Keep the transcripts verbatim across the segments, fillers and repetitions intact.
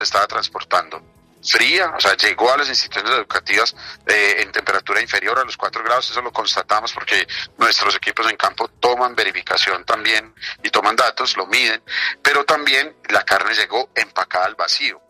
estaba transportando fría, o sea, llegó a las instituciones educativas eh, en temperatura inferior a los cuatro grados, eso lo constatamos porque nuestros equipos en campo toman verificación también y toman datos, lo miden, pero también la carne llegó empacada al vacío.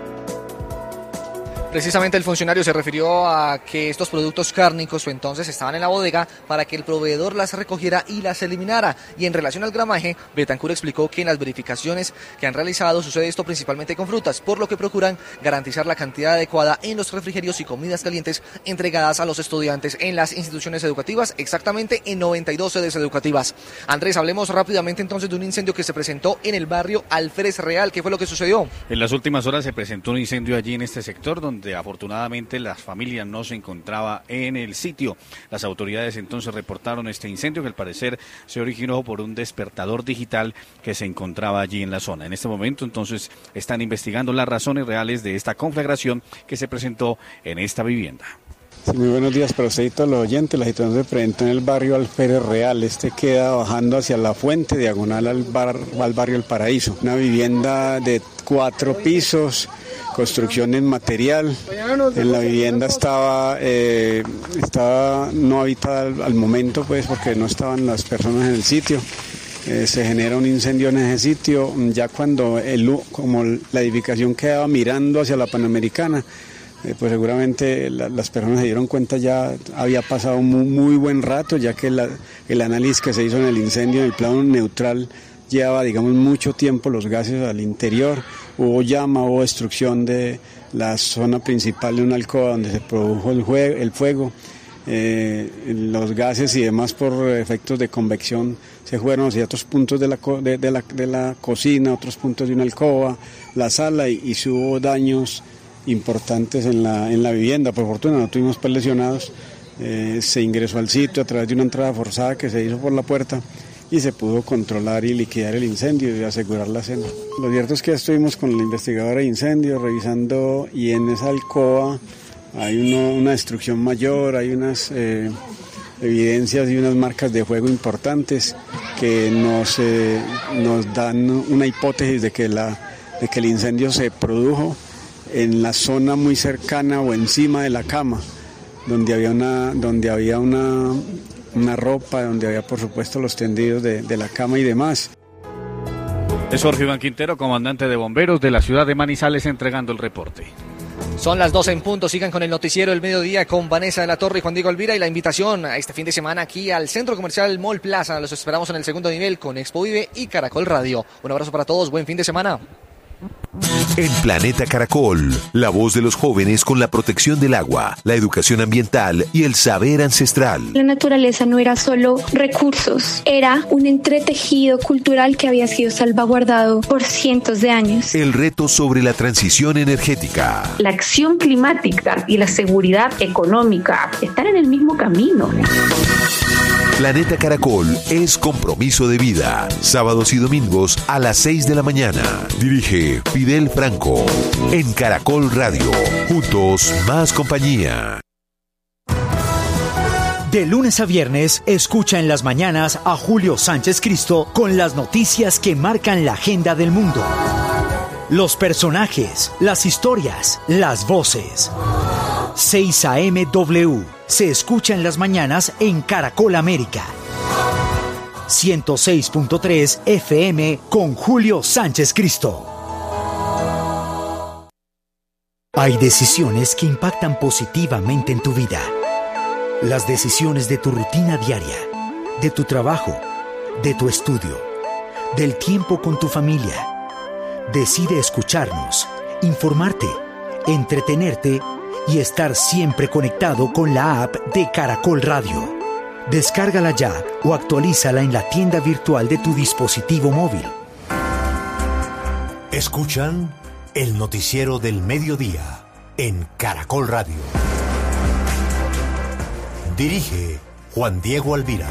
Precisamente el funcionario se refirió a que estos productos cárnicos entonces estaban en la bodega para que el proveedor las recogiera y las eliminara. Y en relación al gramaje, Betancur explicó que en las verificaciones que han realizado sucede esto principalmente con frutas, por lo que procuran garantizar la cantidad adecuada en los refrigerios y comidas calientes entregadas a los estudiantes en las instituciones educativas, exactamente en noventa y dos sedes educativas. Andrés, hablemos rápidamente entonces de un incendio que se presentó en el barrio Alférez Real. ¿Qué fue lo que sucedió? En las últimas horas se presentó un incendio allí en este sector donde afortunadamente la familia no se encontraba en el sitio. Las autoridades entonces reportaron este incendio que al parecer se originó por un despertador digital que se encontraba allí en la zona. En este momento entonces están investigando las razones reales de esta conflagración que se presentó en esta vivienda. Sí, muy buenos días para usted y todos los oyentes. La situación se presentó en el barrio Alférez Real. Este queda bajando hacia la fuente, diagonal al, bar, al barrio El Paraíso. Una vivienda de cuatro pisos, construcción en material. En la vivienda estaba, eh, estaba no habitada al, al momento, pues, porque no estaban las personas en el sitio. Eh, se genera un incendio en ese sitio. Ya cuando el, como la edificación quedaba mirando hacia la Panamericana, Eh, pues seguramente la, las personas se dieron cuenta, ya había pasado muy, muy buen rato, ya que la, el análisis que se hizo en el incendio en el plano neutral llevaba, digamos, mucho tiempo los gases al interior. Hubo llama, hubo destrucción de la zona principal de una alcoba donde se produjo el, jue- el fuego. Eh, los gases y demás por efectos de convección se fueron hacia otros puntos de la, co- de, de la, de la cocina, otros puntos de una alcoba, la sala, y, y si hubo daños importantes en la, en la vivienda. Por fortuna no tuvimos pues lesionados. Eh, se ingresó al sitio a través de una entrada forzada que se hizo por la puerta y se pudo controlar y liquidar el incendio y asegurar la cena. Lo cierto es que ya estuvimos con la investigadora de incendios revisando, y en esa alcoba hay uno, una destrucción mayor, hay unas eh, evidencias y unas marcas de fuego importantes que nos, eh, nos dan una hipótesis de que, la, de que el incendio se produjo en la zona muy cercana o encima de la cama, donde había una, donde había una, una ropa, donde había por supuesto los tendidos de, de la cama y demás. Es Jorge Iván Quintero, comandante de bomberos de la ciudad de Manizales, entregando el reporte. Son las doce en punto, sigan con el noticiero El Mediodía con Vanessa de la Torre y Juan Diego Elvira, y la invitación a este fin de semana aquí al Centro Comercial Mall Plaza. Los esperamos en el segundo nivel con Expo Vive y Caracol Radio. Un abrazo para todos, buen fin de semana. En Planeta Caracol, la voz de los jóvenes con la protección del agua, la educación ambiental y el saber ancestral. La naturaleza no era solo recursos, era un entretejido cultural que había sido salvaguardado por cientos de años. El reto sobre la transición energética. La acción climática y la seguridad económica están en el mismo camino. Planeta Caracol es compromiso de vida. Sábados y domingos a las seis de la mañana. Dirige Fidel Franco. En Caracol Radio. Juntos, más compañía. De lunes a viernes, escucha en las mañanas a Julio Sánchez Cristo con las noticias que marcan la agenda del mundo. Los personajes, las historias, las voces. seis A M W se escucha en las mañanas en Caracol América. ciento seis punto tres F M con Julio Sánchez Cristo. Hay decisiones que impactan positivamente en tu vida. Las decisiones de tu rutina diaria, de tu trabajo, de tu estudio, del tiempo con tu familia. Decide escucharnos, informarte, entretenerte y estar siempre conectado con la app de Caracol Radio. Descárgala ya o actualízala en la tienda virtual de tu dispositivo móvil. Escuchan el noticiero del mediodía en Caracol Radio. Dirige Juan Diego Alvira.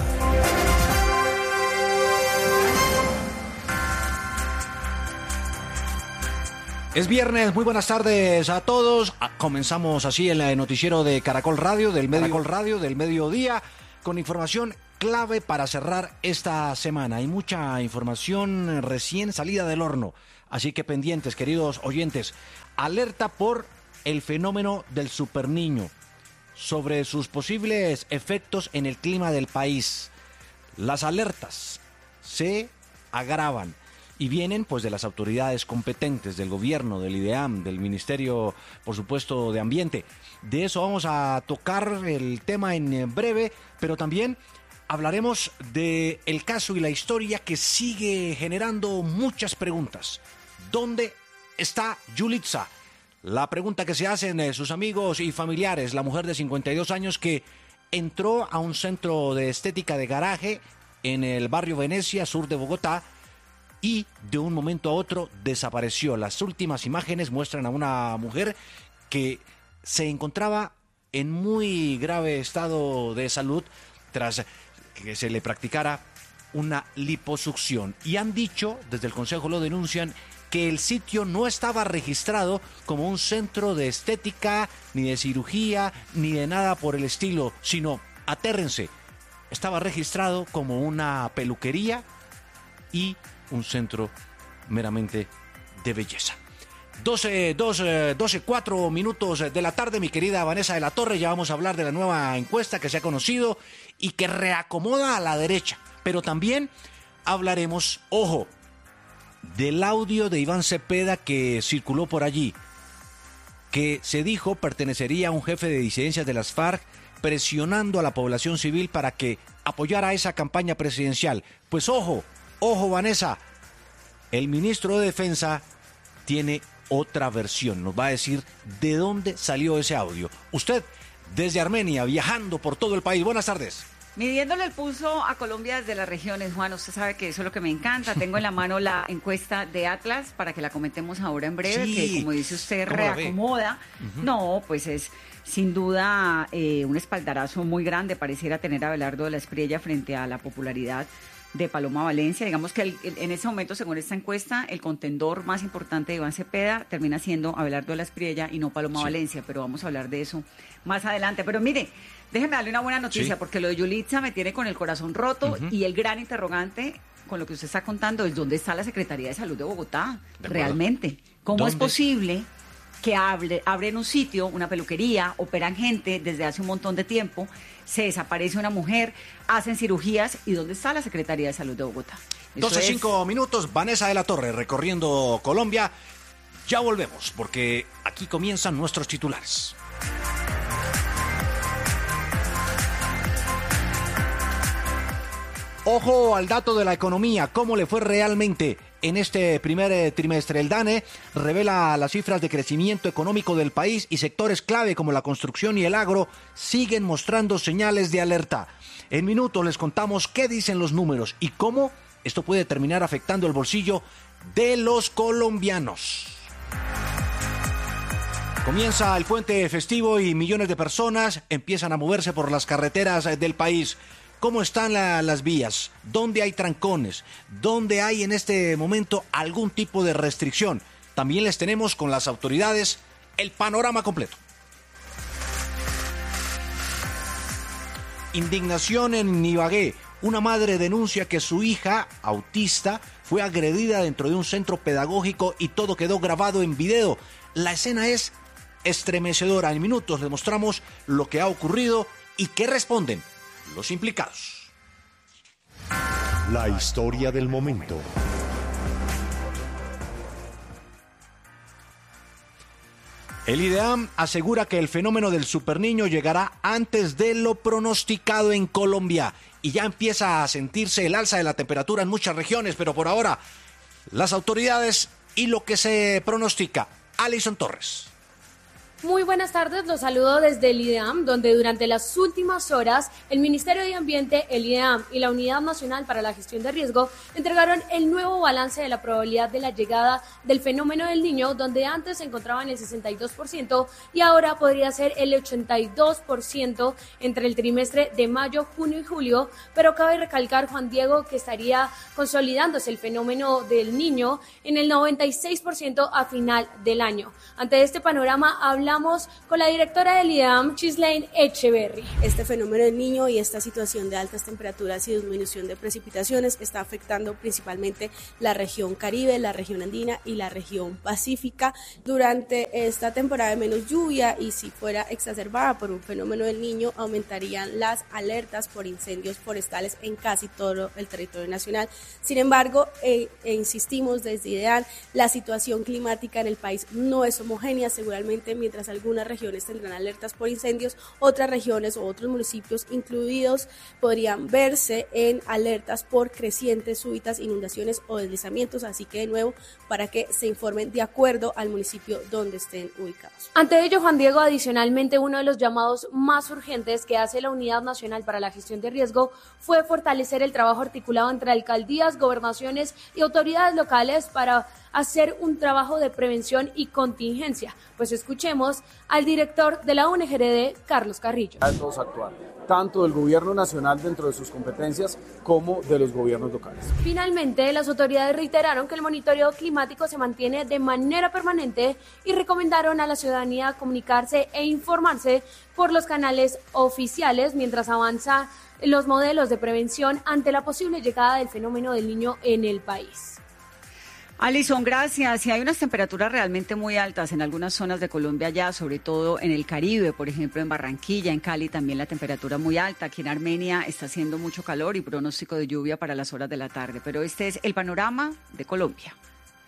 Es viernes, muy buenas tardes a todos. Comenzamos así el noticiero de Caracol Radio, del medio, Caracol Radio, del mediodía, con información clave para cerrar esta semana. Hay mucha información recién salida del horno. Así que pendientes, queridos oyentes, alerta por el fenómeno del superniño, sobre sus posibles efectos en el clima del país. Las alertas se agravan y vienen pues de las autoridades competentes, del gobierno, del IDEAM, del Ministerio, por supuesto, de Ambiente. De eso vamos a tocar el tema en breve, pero también hablaremos del caso y la historia que sigue generando muchas preguntas. ¿Dónde está Yulitza? La pregunta que se hacen eh, sus amigos y familiares, la mujer de cincuenta y dos años que entró a un centro de estética de garaje en el barrio Venecia, sur de Bogotá, y de un momento a otro desapareció. Las últimas imágenes muestran a una mujer que se encontraba en muy grave estado de salud tras que se le practicara una liposucción. Y han dicho, desde el Consejo lo denuncian, que el sitio no estaba registrado como un centro de estética, ni de cirugía, ni de nada por el estilo, sino, atérrense, estaba registrado como una peluquería y un centro meramente de belleza. doce, doce, doce, cuatro minutos de la tarde, mi querida Vanessa de la Torre, ya vamos a hablar de la nueva encuesta que se ha conocido y que reacomoda a la derecha, pero también hablaremos, ojo, del audio de Iván Cepeda que circuló por allí, que se dijo pertenecería a un jefe de disidencias de las FARC, presionando a la población civil para que apoyara esa campaña presidencial. Pues ojo, ojo Vanessa, el ministro de Defensa tiene otra versión, nos va a decir de dónde salió ese audio. Usted, desde Armenia, viajando por todo el país, buenas tardes. Midiéndole el pulso a Colombia desde las regiones, Juan, usted sabe que eso es lo que me encanta. Tengo en la mano la encuesta de Atlas para que la comentemos ahora en breve, sí, que como dice usted, reacomoda. Uh-huh. No, pues es sin duda eh, un espaldarazo muy grande, pareciera tener a Abelardo de la Espriella frente a la popularidad de Paloma Valencia. Digamos que el, el, en ese momento, según esta encuesta, el contendor más importante de Iván Cepeda termina siendo Abelardo de la Espriella y no Paloma sí. Valencia, pero vamos a hablar de eso más adelante. Pero mire, déjeme darle una buena noticia, sí. porque lo de Yulitza me tiene con el corazón roto uh-huh. y el gran interrogante con lo que usted está contando es dónde está la Secretaría de Salud de Bogotá, de realmente. ¿Cómo ¿Dónde? es posible que hable, abren un sitio, una peluquería, operan gente desde hace un montón de tiempo, se desaparece una mujer, hacen cirugías, ¿y dónde está la Secretaría de Salud de Bogotá? doce, cinco es... minutos, Vanessa de la Torre recorriendo Colombia. Ya volvemos, porque aquí comienzan nuestros titulares. Ojo al dato de la economía, cómo le fue realmente en este primer trimestre. El DANE revela las cifras de crecimiento económico del país y sectores clave como la construcción y el agro siguen mostrando señales de alerta. En minutos les contamos qué dicen los números y cómo esto puede terminar afectando el bolsillo de los colombianos. Comienza el puente festivo y millones de personas empiezan a moverse por las carreteras del país. ¿Cómo están la, las vías? ¿Dónde hay trancones? ¿Dónde hay en este momento algún tipo de restricción? También les tenemos con las autoridades el panorama completo. Indignación en Ibagué. Una madre denuncia que su hija, autista, fue agredida dentro de un centro pedagógico y todo quedó grabado en video. La escena es estremecedora. En minutos les mostramos lo que ha ocurrido y qué responden los implicados. La historia del momento. El IDEAM asegura que el fenómeno del superniño llegará antes de lo pronosticado en Colombia y ya empieza a sentirse el alza de la temperatura en muchas regiones, pero por ahora las autoridades y lo que se pronostica. Alison Torres. Muy buenas tardes, los saludo desde el IDEAM, donde durante las últimas horas el Ministerio de Ambiente, el IDEAM y la Unidad Nacional para la Gestión de Riesgo entregaron el nuevo balance de la probabilidad de la llegada del fenómeno del Niño, donde antes se encontraba en el sesenta y dos por ciento y ahora podría ser el ochenta y dos por ciento entre el trimestre de mayo, junio y julio, pero cabe recalcar, Juan Diego, que estaría consolidándose el fenómeno del Niño en el noventa y seis por ciento a final del año. Ante este panorama habla hablamos con la directora del I D E A M, Chislaine Echeverry. Este fenómeno del Niño y esta situación de altas temperaturas y disminución de precipitaciones está afectando principalmente la región Caribe, la región andina y la región pacífica. Durante esta temporada de menos lluvia, y si fuera exacerbada por un fenómeno del Niño, aumentarían las alertas por incendios forestales en casi todo el territorio nacional. Sin embargo, eh, e insistimos desde I D E A M, la situación climática en el país no es homogénea. Seguramente mientras algunas regiones tendrán alertas por incendios, otras regiones o otros municipios incluidos podrían verse en alertas por crecientes, súbitas inundaciones o deslizamientos, así que de nuevo para que se informen de acuerdo al municipio donde estén ubicados. Ante ello, Juan Diego, adicionalmente uno de los llamados más urgentes que hace la Unidad Nacional para la Gestión de Riesgo fue fortalecer el trabajo articulado entre alcaldías, gobernaciones y autoridades locales para hacer un trabajo de prevención y contingencia. Pues escuchemos al director de la U N G R D, Carlos Carrillo. Todos actuar, tanto del gobierno nacional dentro de sus competencias como de los gobiernos locales. Finalmente, las autoridades reiteraron que el monitoreo climático se mantiene de manera permanente y recomendaron a la ciudadanía comunicarse e informarse por los canales oficiales mientras avanza los modelos de prevención ante la posible llegada del fenómeno del Niño en el país. Alison, gracias. Y hay unas temperaturas realmente muy altas en algunas zonas de Colombia ya, sobre todo en el Caribe, por ejemplo en Barranquilla, en Cali también la temperatura muy alta. Aquí en Armenia está haciendo mucho calor y pronóstico de lluvia para las horas de la tarde. Pero este es el panorama de Colombia.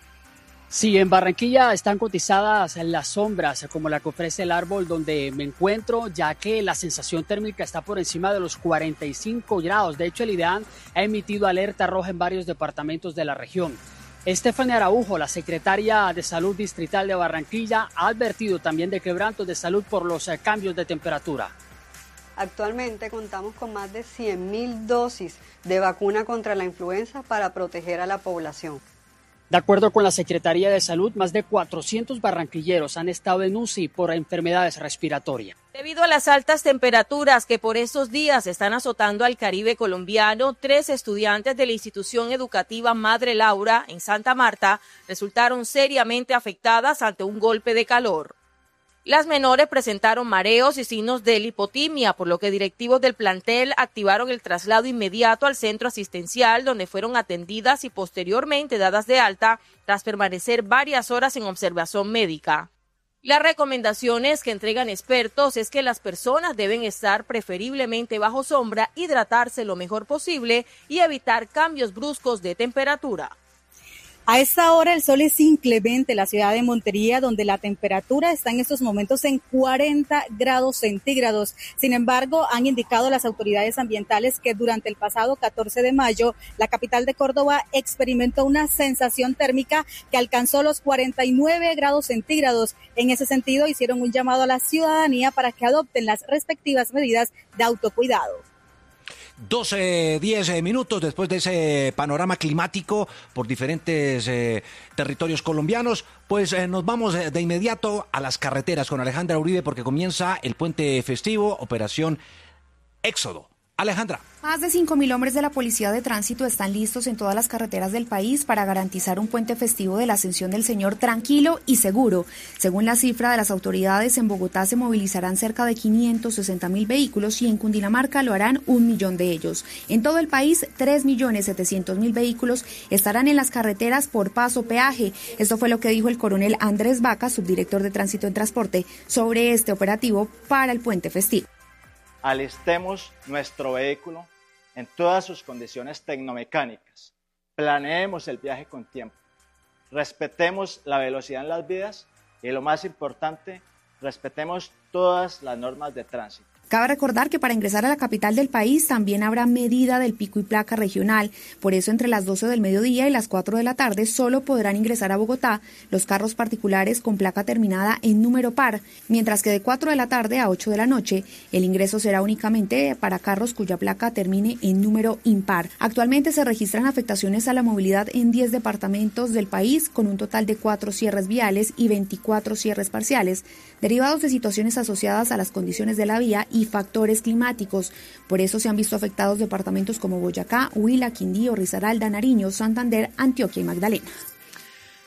Sí, en Barranquilla están cotizadas las sombras, como la que ofrece el árbol donde me encuentro, ya que la sensación térmica está por encima de los cuarenta y cinco grados. De hecho, el I D E A M ha emitido alerta roja en varios departamentos de la región. Estefania Araujo, la secretaria de Salud Distrital de Barranquilla, ha advertido también de quebrantos de salud por los cambios de temperatura. Actualmente contamos con más de cien mil dosis de vacuna contra la influenza para proteger a la población. De acuerdo con la Secretaría de Salud, más de cuatrocientos barranquilleros han estado en U C I por enfermedades respiratorias. Debido a las altas temperaturas que por estos días están azotando al Caribe colombiano, tres estudiantes de la institución educativa Madre Laura en Santa Marta resultaron seriamente afectadas ante un golpe de calor. Las menores presentaron mareos y signos de lipotimia, por lo que directivos del plantel activaron el traslado inmediato al centro asistencial, donde fueron atendidas y posteriormente dadas de alta tras permanecer varias horas en observación médica. Las recomendaciones que entregan expertos es que las personas deben estar preferiblemente bajo sombra, hidratarse lo mejor posible y evitar cambios bruscos de temperatura. A esta hora el sol es inclemente en la ciudad de Montería, donde la temperatura está en estos momentos en cuarenta grados centígrados. Sin embargo, han indicado las autoridades ambientales que durante el pasado catorce de mayo, la capital de Córdoba experimentó una sensación térmica que alcanzó los cuarenta y nueve grados centígrados. En ese sentido, hicieron un llamado a la ciudadanía para que adopten las respectivas medidas de autocuidado. doce, diez minutos después de ese panorama climático por diferentes eh, territorios colombianos, pues eh, nos vamos de inmediato a las carreteras con Alejandra Uribe porque comienza el puente festivo, Operación Éxodo. Alejandra. Más de cinco mil hombres de la Policía de Tránsito están listos en todas las carreteras del país para garantizar un puente festivo de la Ascensión del Señor tranquilo y seguro. Según la cifra de las autoridades, en Bogotá se movilizarán cerca de quinientos sesenta mil vehículos y en Cundinamarca lo harán un millón de ellos. En todo el país, tres millones setecientos mil vehículos estarán en las carreteras por paso peaje. Esto fue lo que dijo el coronel Andrés Vaca, subdirector de Tránsito en Transporte, sobre este operativo para el puente festivo. Alistemos nuestro vehículo en todas sus condiciones tecnomecánicas. Planeemos el viaje con tiempo. Respetemos la velocidad en las vías y, lo más importante, respetemos todas las normas de tránsito. Cabe recordar que para ingresar a la capital del país también habrá medida del pico y placa regional. Por eso, entre las doce del mediodía y las cuatro de la tarde solo podrán ingresar a Bogotá los carros particulares con placa terminada en número par, mientras que de cuatro de la tarde a ocho de la noche el ingreso será únicamente para carros cuya placa termine en número impar. Actualmente se registran afectaciones a la movilidad en diez departamentos del país, con un total de cuatro cierres viales y veinticuatro cierres parciales, derivados de situaciones asociadas a las condiciones de la vía y factores climáticos. Por eso se han visto afectados departamentos como Boyacá, Huila, Quindío, Risaralda, Nariño, Santander, Antioquia y Magdalena.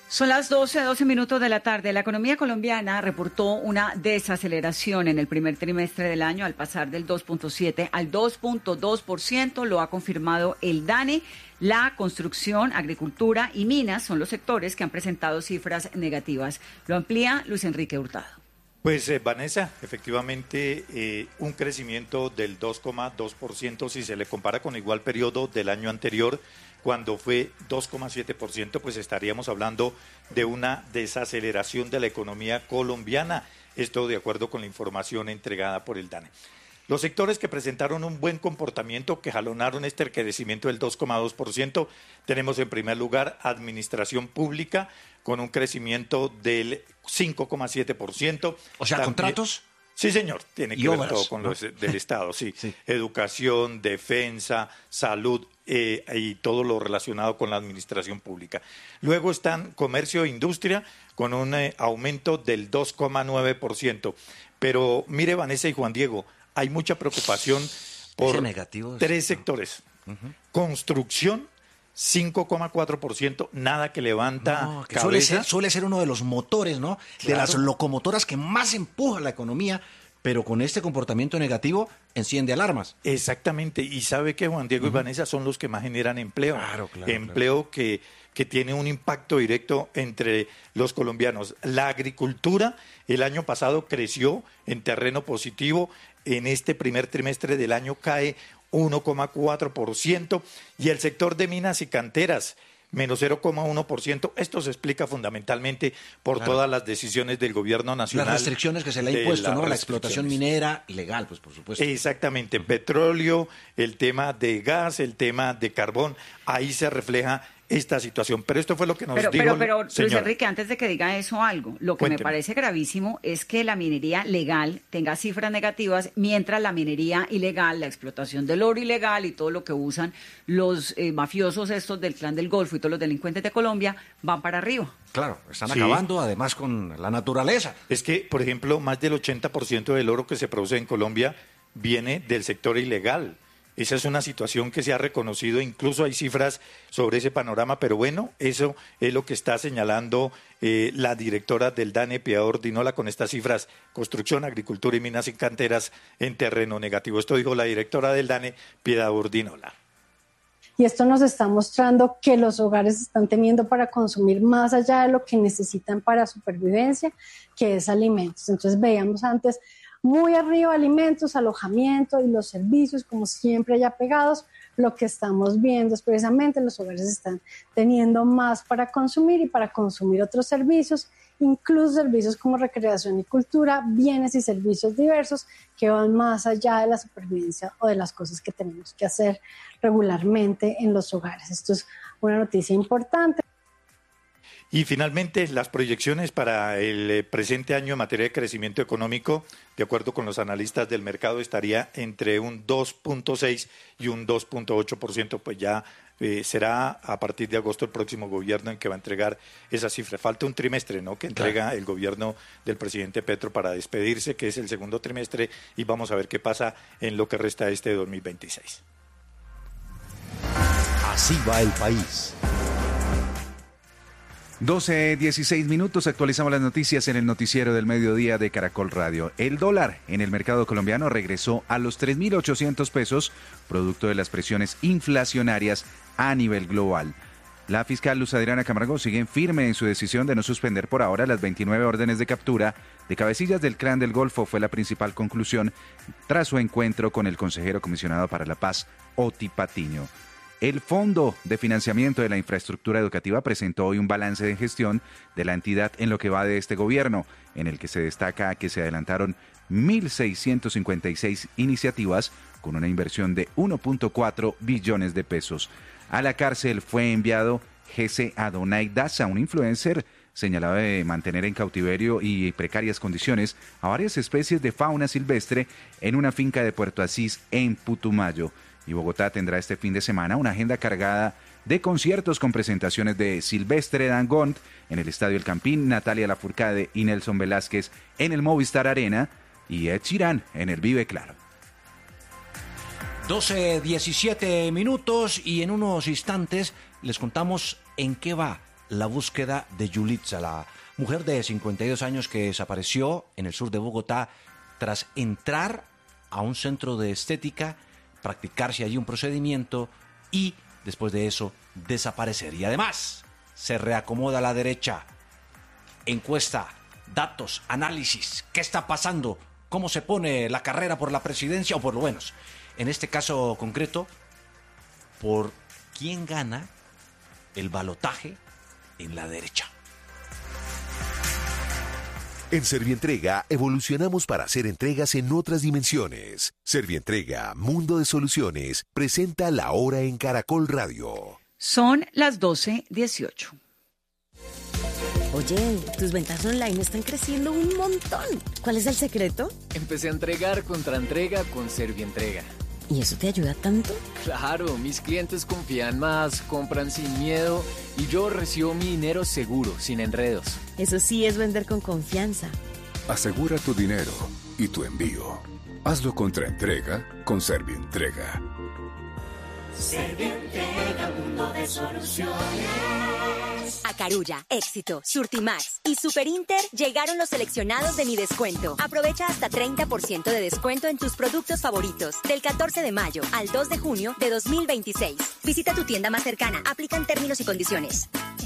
Son las doce, doce minutos de la tarde. La economía colombiana reportó una desaceleración en el primer trimestre del año al pasar del dos punto siete al dos punto dos por ciento. Lo ha confirmado el DANE. La construcción, agricultura y minas son los sectores que han presentado cifras negativas. Lo amplía Luis Enrique Hurtado. Pues eh, Vanessa, efectivamente eh, un crecimiento del dos coma dos por ciento si se le compara con igual periodo del año anterior, cuando fue dos coma siete por ciento, pues estaríamos hablando de una desaceleración de la economía colombiana. Esto de acuerdo con la información entregada por el DANE. Los sectores que presentaron un buen comportamiento, que jalonaron este crecimiento del dos coma dos por ciento, tenemos en primer lugar administración pública con un crecimiento del cinco coma siete por ciento. O sea, También, ¿contratos? Sí, señor, tiene que y ver obras, todo con ¿no? los del Estado, sí. sí. Educación, defensa, salud eh, y todo lo relacionado con la administración pública. Luego están comercio e industria con un eh, aumento del dos coma nueve por ciento. Pero mire, Vanessa y Juan Diego, hay mucha preocupación por negativo, tres sectores. Uh-huh. Construcción, cinco coma cuatro por ciento, nada que levanta no, que cabeza. Suele ser, suele ser uno de los motores, ¿no? Claro. De las locomotoras que más empuja la economía, pero con este comportamiento negativo enciende alarmas. Exactamente, y sabe que Juan Diego uh-huh. y Vanessa son los que más generan empleo. Claro, claro. Empleo claro. que, que tiene un impacto directo entre los colombianos. La agricultura el año pasado creció en terreno positivo, en este primer trimestre del año cae uno coma cuatro por ciento y el sector de minas y canteras menos cero coma uno por ciento. Esto se explica fundamentalmente por claro. todas las decisiones del gobierno nacional. Las restricciones que se le ha impuesto, ¿no? La explotación minera ilegal, pues por supuesto. Exactamente, uh-huh. petróleo, el tema de gas, el tema de carbón, ahí se refleja esta situación. Pero esto fue lo que nos pero, dijo Pero, pero, el Luis Enrique, antes de que diga eso algo, lo que Cuénteme. me parece gravísimo es que la minería legal tenga cifras negativas, mientras la minería ilegal, la explotación del oro ilegal y todo lo que usan los eh, mafiosos estos del Clan del Golfo y todos los delincuentes de Colombia van para arriba. Claro, están sí. acabando además con la naturaleza. Es que, por ejemplo, más del ochenta por ciento del oro que se produce en Colombia viene del sector ilegal. Esa es una situación que se ha reconocido, incluso hay cifras sobre ese panorama, pero bueno, eso es lo que está señalando eh, la directora del DANE, Piedad Ordinola, con estas cifras: construcción, agricultura y minas y canteras en terreno negativo. Esto dijo la directora del DANE, Piedad Ordinola. Y esto nos está mostrando que los hogares están teniendo para consumir más allá de lo que necesitan para supervivencia, que es alimentos. Entonces veíamos antes muy arriba alimentos, alojamiento y los servicios, como siempre ya pegados. Lo que estamos viendo es precisamente los hogares están teniendo más para consumir y para consumir otros servicios, incluso servicios como recreación y cultura, bienes y servicios diversos que van más allá de la supervivencia o de las cosas que tenemos que hacer regularmente en los hogares. Esto es una noticia importante. Y finalmente, las proyecciones para el presente año en materia de crecimiento económico, de acuerdo con los analistas del mercado, estaría entre un dos punto seis y un dos punto ocho por ciento, pues ya eh, será a partir de agosto el próximo gobierno en que va a entregar esa cifra. Falta un trimestre, ¿no?, que entrega claro. el gobierno del presidente Petro para despedirse, que es el segundo trimestre, y vamos a ver qué pasa en lo que resta de este dos mil veintiséis. Así va el país. doce, dieciséis minutos, actualizamos las noticias en el noticiero del mediodía de Caracol Radio. El dólar en el mercado colombiano regresó a los tres mil ochocientos pesos, producto de las presiones inflacionarias a nivel global. La fiscal Luz Adriana Camargo sigue firme en su decisión de no suspender por ahora las veintinueve órdenes de captura de cabecillas del Clan del Golfo. Fue la principal conclusión tras su encuentro con el consejero comisionado para la paz, Oti Patiño. El Fondo de Financiamiento de la Infraestructura Educativa presentó hoy un balance de gestión de la entidad en lo que va de este gobierno, en el que se destaca que se adelantaron mil seiscientos cincuenta y seis iniciativas con una inversión de uno punto cuatro billones de pesos. A la cárcel fue enviado Jesse Adonai Daza, un influencer señalado de mantener en cautiverio y precarias condiciones a varias especies de fauna silvestre en una finca de Puerto Asís en Putumayo. Y Bogotá tendrá este fin de semana una agenda cargada de conciertos con presentaciones de Silvestre Dangond en el Estadio El Campín, Natalia Lafourcade y Nelson Velázquez en el Movistar Arena y Ed Sheeran en el Vive Claro. doce, diecisiete minutos y en unos instantes les contamos en qué va la búsqueda de Yulitza, la mujer de cincuenta y dos años que desapareció en el sur de Bogotá tras entrar a un centro de estética, practicarse allí un procedimiento y después de eso desaparecer. Y además se reacomoda a la derecha. Encuesta, datos, análisis, ¿qué está pasando? ¿Cómo se pone la carrera por la presidencia? O por lo menos, en este caso concreto, por quién gana el balotaje en la derecha. En Servientrega evolucionamos para hacer entregas en otras dimensiones. Servientrega, Mundo de Soluciones, presenta La Hora en Caracol Radio. Son las doce dieciocho. Oye, tus ventas online están creciendo un montón. ¿Cuál es el secreto? Empecé a entregar contra entrega con Servientrega. ¿Y eso te ayuda tanto? Claro, mis clientes confían más, compran sin miedo y yo recibo mi dinero seguro, sin enredos. Eso sí es vender con confianza. Asegura tu dinero y tu envío. Hazlo contra entrega con Servientrega. Servientrega, mundo de soluciones. A Carulla, Éxito, Surtimax y Super Inter llegaron los seleccionados de Mi Descuento. Aprovecha hasta treinta por ciento de descuento en tus productos favoritos del catorce de mayo al dos de junio de dos mil veintiséis. Visita tu tienda más cercana. Aplican términos y condiciones.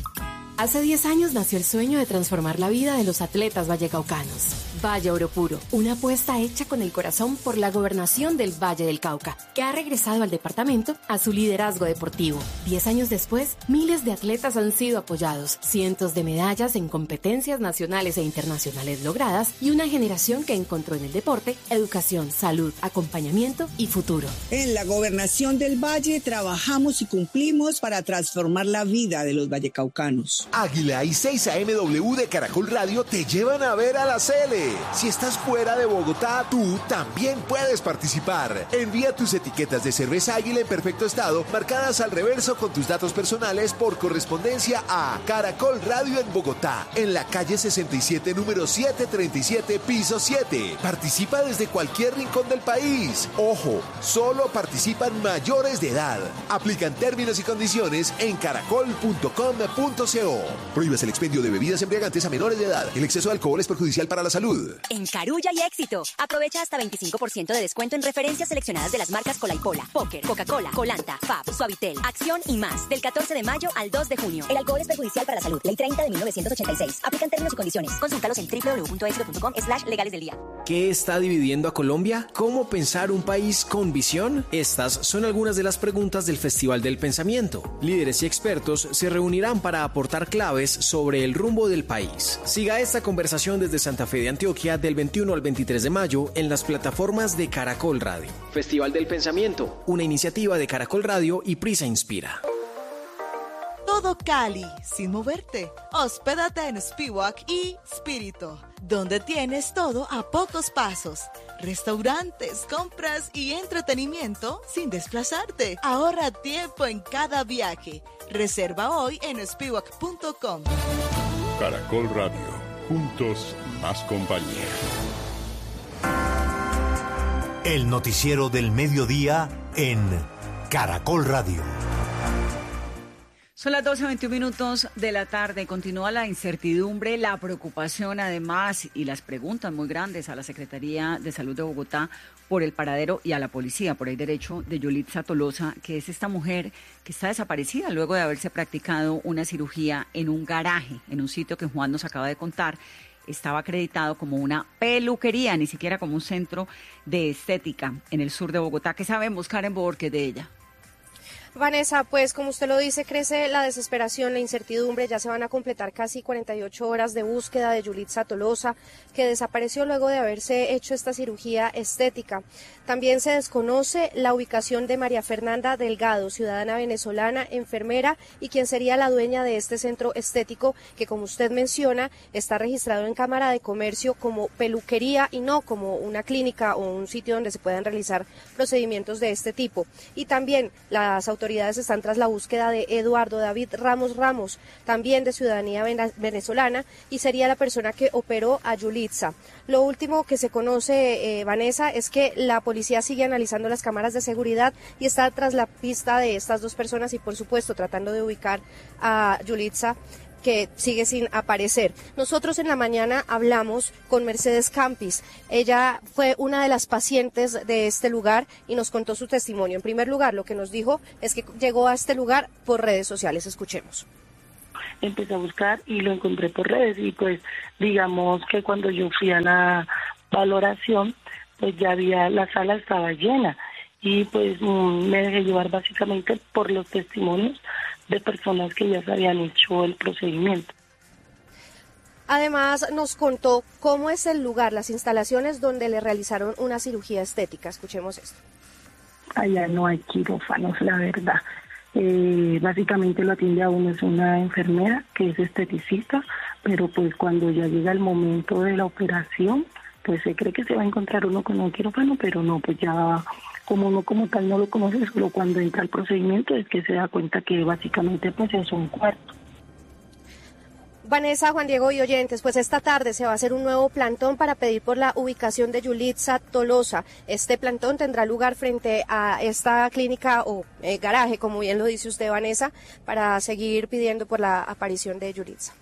Hace diez años nació el sueño de transformar la vida de los atletas vallecaucanos. Valle Oro Puro, una apuesta hecha con el corazón por la gobernación del Valle del Cauca, que ha regresado al departamento a su liderazgo deportivo. Diez años después, miles de atletas han sido apoyados, cientos de medallas en competencias nacionales e internacionales logradas y una generación que encontró en el deporte educación, salud, acompañamiento y futuro. En la gobernación del Valle trabajamos y cumplimos para transformar la vida de los vallecaucanos. Águila y seis A M W de Caracol Radio te llevan a ver a la Cele. Si estás fuera de Bogotá, tú también puedes participar. Envía tus etiquetas de cerveza Águila en perfecto estado, marcadas al reverso con tus datos personales por correspondencia a Caracol Radio en Bogotá, en la calle sesenta y siete, número setecientos treinta y siete, piso siete. Participa desde cualquier rincón del país. Ojo, solo participan mayores de edad. Aplican términos y condiciones en caracol punto com punto co. Prohíbes el expendio de bebidas embriagantes a menores de edad. El exceso de alcohol es perjudicial para la salud. En Carulla y Éxito, aprovecha hasta veinticinco por ciento de descuento en referencias seleccionadas de las marcas Cola y Pola, Póker, Coca-Cola, Colanta, Fab, Suavitel, Acción y más. Del catorce de mayo al dos de junio. El alcohol es perjudicial para la salud. Ley treinta de mil novecientos ochenta y seis. Aplican términos y condiciones. Consúltalos en doble u doble u doble u punto éxito punto com slash legales del día. ¿Qué está dividiendo a Colombia? ¿Cómo pensar un país con visión? Estas son algunas de las preguntas del Festival del Pensamiento. Líderes y expertos se reunirán para aportar claves sobre el rumbo del país. Siga esta conversación desde Santa Fe de Antioquia del veintiuno al veintitrés de mayo en las plataformas de Caracol Radio. Festival del Pensamiento, una iniciativa de Caracol Radio y Prisa Inspira. Todo Cali, sin moverte. Hospédate en Spiwak y Spirito, donde tienes todo a pocos pasos. Restaurantes, compras y entretenimiento sin desplazarte. Ahorra tiempo en cada viaje. Reserva hoy en spiwak punto com. Caracol Radio, juntos más compañía. El noticiero del mediodía en Caracol Radio. Son las doce veintiún minutos de la tarde. Continúa la incertidumbre, la preocupación además y las preguntas muy grandes a la Secretaría de Salud de Bogotá por el paradero y a la policía por el derecho de Yulitza Tolosa, que es esta mujer que está desaparecida luego de haberse practicado una cirugía en un garaje, en un sitio que Juan nos acaba de contar. Estaba acreditado como una peluquería, ni siquiera como un centro de estética en el sur de Bogotá. ¿Qué sabemos, Karen Borges, de ella? Vanessa, pues como usted lo dice, crece la desesperación, la incertidumbre. Ya se van a completar casi cuarenta y ocho horas de búsqueda de Yulitza Tolosa, que desapareció luego de haberse hecho esta cirugía estética. También se desconoce la ubicación de María Fernanda Delgado, ciudadana venezolana, enfermera y quien sería la dueña de este centro estético que, como usted menciona, está registrado en Cámara de Comercio como peluquería y no como una clínica o un sitio donde se puedan realizar procedimientos de este tipo. Y también las autoridades autoridades están tras la búsqueda de Eduardo David Ramos Ramos, también de ciudadanía venezolana, y sería la persona que operó a Yulitza. Lo último que se conoce, eh, Vanessa, es que la policía sigue analizando las cámaras de seguridad y está tras la pista de estas dos personas y, por supuesto, tratando de ubicar a Yulitza, que sigue sin aparecer. Nosotros en la mañana hablamos con Mercedes Campis. Ella fue una de las pacientes de este lugar y nos contó su testimonio. En primer lugar, lo que nos dijo es que llegó a este lugar por redes sociales. Escuchemos. Empecé a buscar y lo encontré por redes y pues digamos que cuando yo fui a la valoración, pues ya había, la sala estaba llena y pues mmm, me dejé llevar básicamente por los testimonios de personas que ya se habían hecho el procedimiento. Además nos contó cómo es el lugar, las instalaciones donde le realizaron una cirugía estética. Escuchemos esto. Allá no hay quirófanos, la verdad. Eh, básicamente lo atiende a uno es una enfermera que es esteticista, pero pues cuando ya llega el momento de la operación, pues se cree que se va a encontrar uno con un quirófano, pero no, pues ya como uno como tal no lo conoce, solo cuando entra el procedimiento es que se da cuenta que básicamente pues es un cuarto. Vanessa, Juan Diego y oyentes, pues esta tarde se va a hacer un nuevo plantón para pedir por la ubicación de Yulitza Tolosa. Este plantón tendrá lugar frente a esta clínica o eh, garaje, como bien lo dice usted, Vanessa, para seguir pidiendo por la aparición de Yulitza.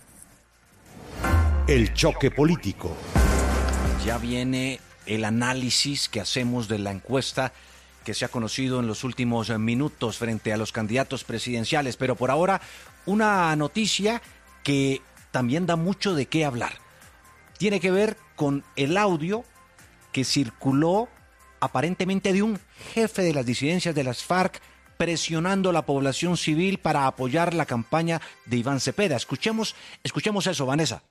El choque político. Ya viene el análisis que hacemos de la encuesta que se ha conocido en los últimos minutos frente a los candidatos presidenciales, pero por ahora una noticia que también da mucho de qué hablar. Tiene que ver con el audio que circuló aparentemente de un jefe de las disidencias de las FARC presionando a la población civil para apoyar la campaña de Iván Cepeda. Escuchemos, escuchemos eso, Vanessa.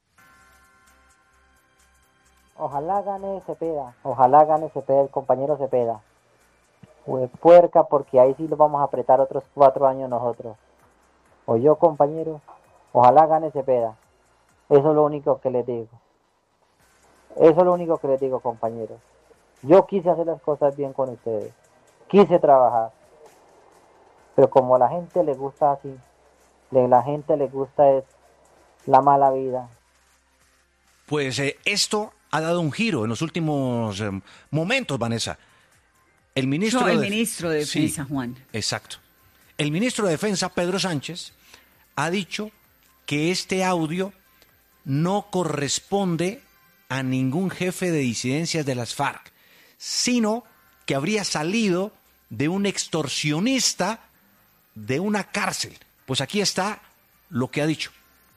Ojalá gane Cepeda, ojalá gane Cepeda, el compañero Cepeda. Hue puerca, porque ahí sí lo vamos a apretar otros cuatro años nosotros. O yo, compañero. Ojalá gane Cepeda. Eso es lo único que les digo. Eso es lo único que les digo, compañeros. Yo quise hacer las cosas bien con ustedes. Quise trabajar. Pero como a la gente le gusta así, a la gente le gusta es la mala vida. Pues eh, esto ha dado un giro en los últimos eh, momentos, Vanessa. El ministro, no, el de, ministro de Defensa, sí, Juan. Exacto. El ministro de Defensa, Pedro Sánchez, ha dicho que este audio no corresponde a ningún jefe de disidencias de las FARC, sino que habría salido de un extorsionista de una cárcel. Pues aquí está lo que ha dicho.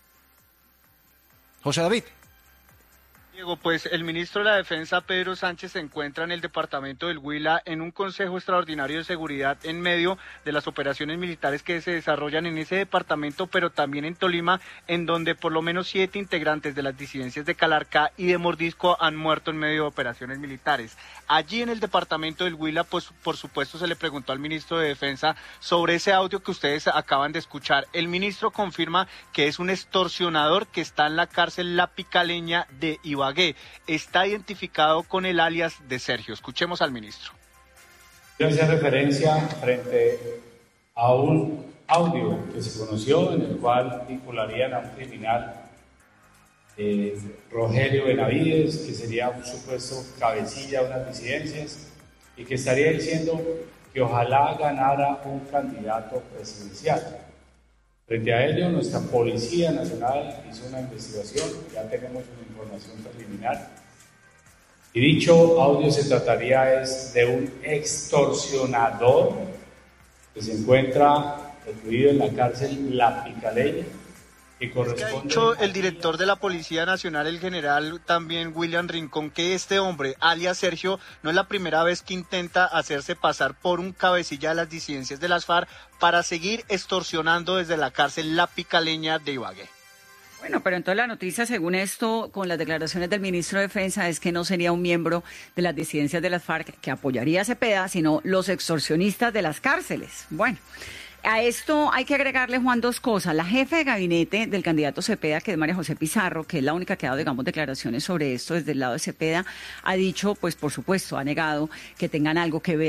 José David. Diego, pues el ministro de la Defensa, Pedro Sánchez, se encuentra en el departamento del Huila en un consejo extraordinario de seguridad en medio de las operaciones militares que se desarrollan en ese departamento, pero también en Tolima, en donde por lo menos siete integrantes de las disidencias de Calarcá y de Mordisco han muerto en medio de operaciones militares. Allí en el departamento del Huila, pues por supuesto se le preguntó al ministro de Defensa sobre ese audio que ustedes acaban de escuchar. El ministro confirma que es un extorsionador que está en la cárcel La Picaleña de Ibagué. Está identificado con el alias de Sergio. Escuchemos al ministro. Quiero hacer referencia frente a un audio que se conoció en el cual vincularían a un criminal, eh, Rogelio Benavides, que sería un supuesto cabecilla de unas disidencias y que estaría diciendo que ojalá ganara un candidato presidencial. Frente a ello, nuestra Policía Nacional hizo una investigación, ya tenemos una información preliminar, y dicho audio se trataría es de un extorsionador que se encuentra recluido en la cárcel La Picaleña, que corresponde... Es que ha dicho el director de la Policía Nacional, el general también William Rincón, que este hombre, alias Sergio, no es la primera vez que intenta hacerse pasar por un cabecilla de las disidencias de las FARC para seguir extorsionando desde la cárcel La Picaleña de Ibagué. Bueno, pero entonces la noticia, según esto, con las declaraciones del ministro de Defensa, es que no sería un miembro de las disidencias de las FARC que apoyaría a Cepeda, sino los extorsionistas de las cárceles. Bueno. A esto hay que agregarle, Juan, dos cosas. La jefe de gabinete del candidato Cepeda, que es María José Pizarro, que es la única que ha dado, digamos, declaraciones sobre esto desde el lado de Cepeda, ha dicho, pues por supuesto, ha negado que tengan algo que ver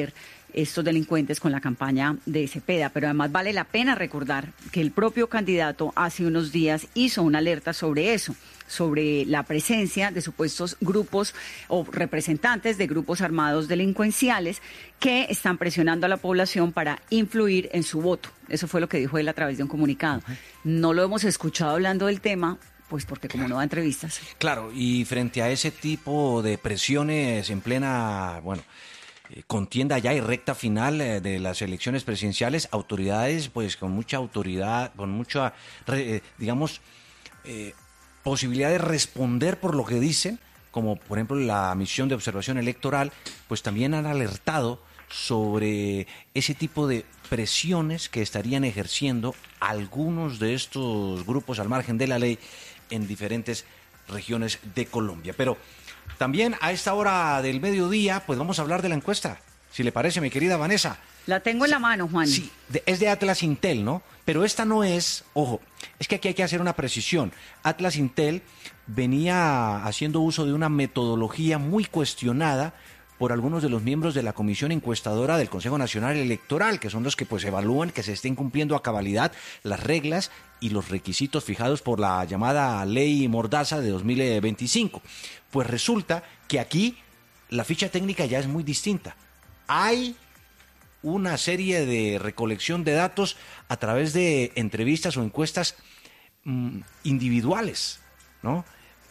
estos delincuentes con la campaña de Cepeda. Pero además vale la pena recordar que el propio candidato hace unos días hizo una alerta sobre eso, sobre la presencia de supuestos grupos o representantes de grupos armados delincuenciales que están presionando a la población para influir en su voto. Eso fue lo que dijo él a través de un comunicado. Uh-huh. No lo hemos escuchado hablando del tema, pues porque como no da entrevistas. Claro, y frente a ese tipo de presiones en plena, bueno, eh, contienda ya y recta final eh, de las elecciones presidenciales, autoridades pues con mucha autoridad, con mucha, eh, digamos, eh, posibilidad de responder por lo que dicen, como por ejemplo la misión de observación electoral, pues también han alertado sobre ese tipo de presiones que estarían ejerciendo algunos de estos grupos al margen de la ley en diferentes regiones de Colombia. Pero también a esta hora del mediodía, pues vamos a hablar de la encuesta, si le parece, mi querida Vanessa. La tengo en la mano, Juan. Sí, de, es de Atlas Intel, ¿no? Pero esta no es, ojo, es que aquí hay que hacer una precisión. Atlas Intel venía haciendo uso de una metodología muy cuestionada por algunos de los miembros de la comisión encuestadora del Consejo Nacional Electoral, que son los que pues evalúan que se estén cumpliendo a cabalidad las reglas y los requisitos fijados por la llamada Ley Mordaza de dos mil veinticinco. Pues resulta que aquí la ficha técnica ya es muy distinta. Hay una serie de recolección de datos a través de entrevistas o encuestas mmm, individuales, ¿no?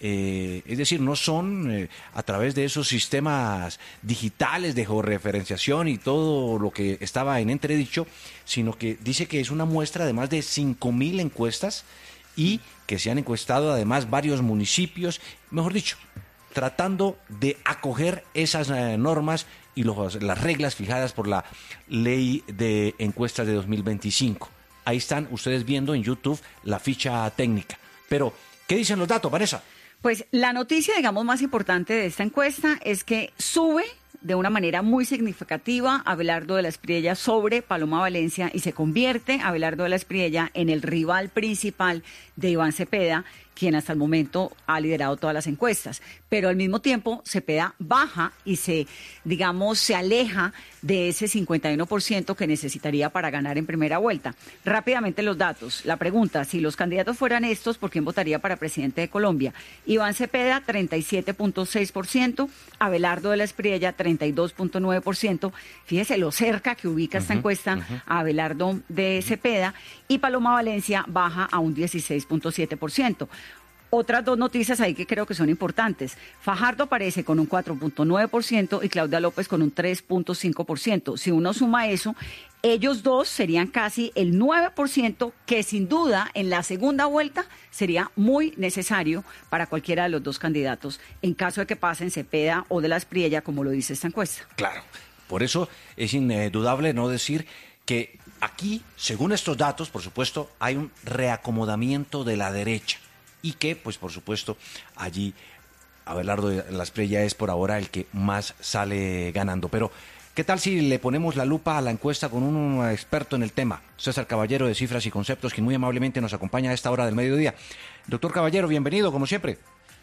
Eh, es decir, no son eh, a través de esos sistemas digitales de georreferenciación y todo lo que estaba en entredicho, sino que dice que es una muestra de más de cinco mil encuestas y que se han encuestado además varios municipios, mejor dicho, tratando de acoger esas eh, normas y los, las reglas fijadas por la ley de encuestas de dos mil veinticinco. Ahí están ustedes viendo en YouTube la ficha técnica. Pero, ¿qué dicen los datos, Vanessa? Pues la noticia, digamos, más importante de esta encuesta es que sube de una manera muy significativa Abelardo de la Espriella sobre Paloma Valencia y se convierte Abelardo de la Espriella en el rival principal de Iván Cepeda, quien hasta el momento ha liderado todas las encuestas. Pero al mismo tiempo Cepeda baja y se, digamos, se aleja de ese cincuenta y uno por ciento que necesitaría para ganar en primera vuelta. Rápidamente los datos. La pregunta, si los candidatos fueran estos, ¿por quién votaría para presidente de Colombia? Iván Cepeda, treinta y siete punto seis por ciento, Abelardo de la Espriella, treinta y dos punto nueve por ciento. Fíjese lo cerca que ubica esta uh-huh, encuesta uh-huh. a Abelardo de Cepeda, y Paloma Valencia baja a un dieciséis punto siete por ciento. Otras dos noticias ahí que creo que son importantes. Fajardo aparece con un cuatro punto nueve por ciento y Claudia López con un tres punto cinco por ciento. Si uno suma eso, ellos dos serían casi el nueve por ciento, que sin duda en la segunda vuelta sería muy necesario para cualquiera de los dos candidatos, en caso de que pasen Cepeda o de la Espriella, como lo dice esta encuesta. Claro, por eso es indudable no decir que aquí, según estos datos, por supuesto, hay un reacomodamiento de la derecha. Y que, pues por supuesto, allí Abelardo de la Espriella es por ahora el que más sale ganando. Pero, ¿qué tal si le ponemos la lupa a la encuesta con un experto en el tema? César Caballero, de Cifras y Conceptos, quien muy amablemente nos acompaña a esta hora del mediodía. Doctor Caballero, bienvenido, como siempre.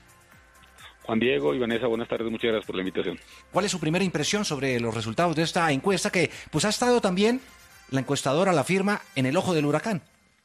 Juan Diego y Vanessa, buenas tardes, muchas gracias por la invitación. ¿Cuál es su primera impresión sobre los resultados de esta encuesta que, pues ha estado también la encuestadora, la firma, en el ojo del huracán?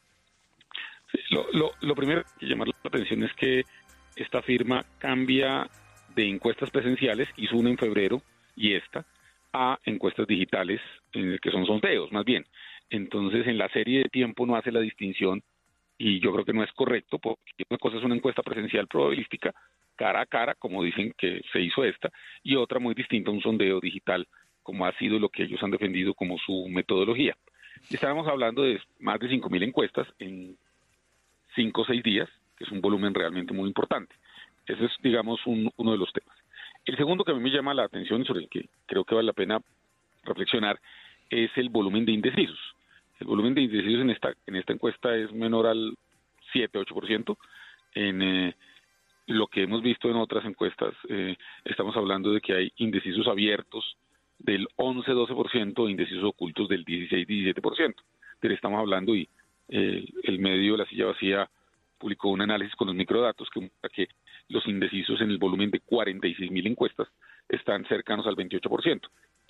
Sí, lo, lo, lo primero que llamar la atención es que esta firma cambia de encuestas presenciales, hizo una en febrero y esta, a encuestas digitales, en el que son sondeos más bien. Entonces, en la serie de tiempo no hace la distinción y yo creo que no es correcto, porque una cosa es una encuesta presencial probabilística, cara a cara, como dicen que se hizo esta, y otra muy distinta, un sondeo digital, como ha sido lo que ellos han defendido como su metodología. Estábamos hablando de más de cinco mil encuestas en cinco o seis días, que es un volumen realmente muy importante. Ese es, digamos, un, uno de los temas. El segundo que a mí me llama la atención y sobre el que creo que vale la pena reflexionar es el volumen de indecisos. El volumen de indecisos en esta en esta encuesta es menor al siete a ocho por ciento. En eh, lo que hemos visto en otras encuestas, eh, estamos hablando de que hay indecisos abiertos del once a doce por ciento, indecisos ocultos del dieciséis a diecisiete por ciento. Pero estamos hablando y Eh, el medio La Silla Vacía publicó un análisis con los microdatos que muestra que los indecisos en el volumen de cuarenta y seis mil encuestas están cercanos al veintiocho por ciento.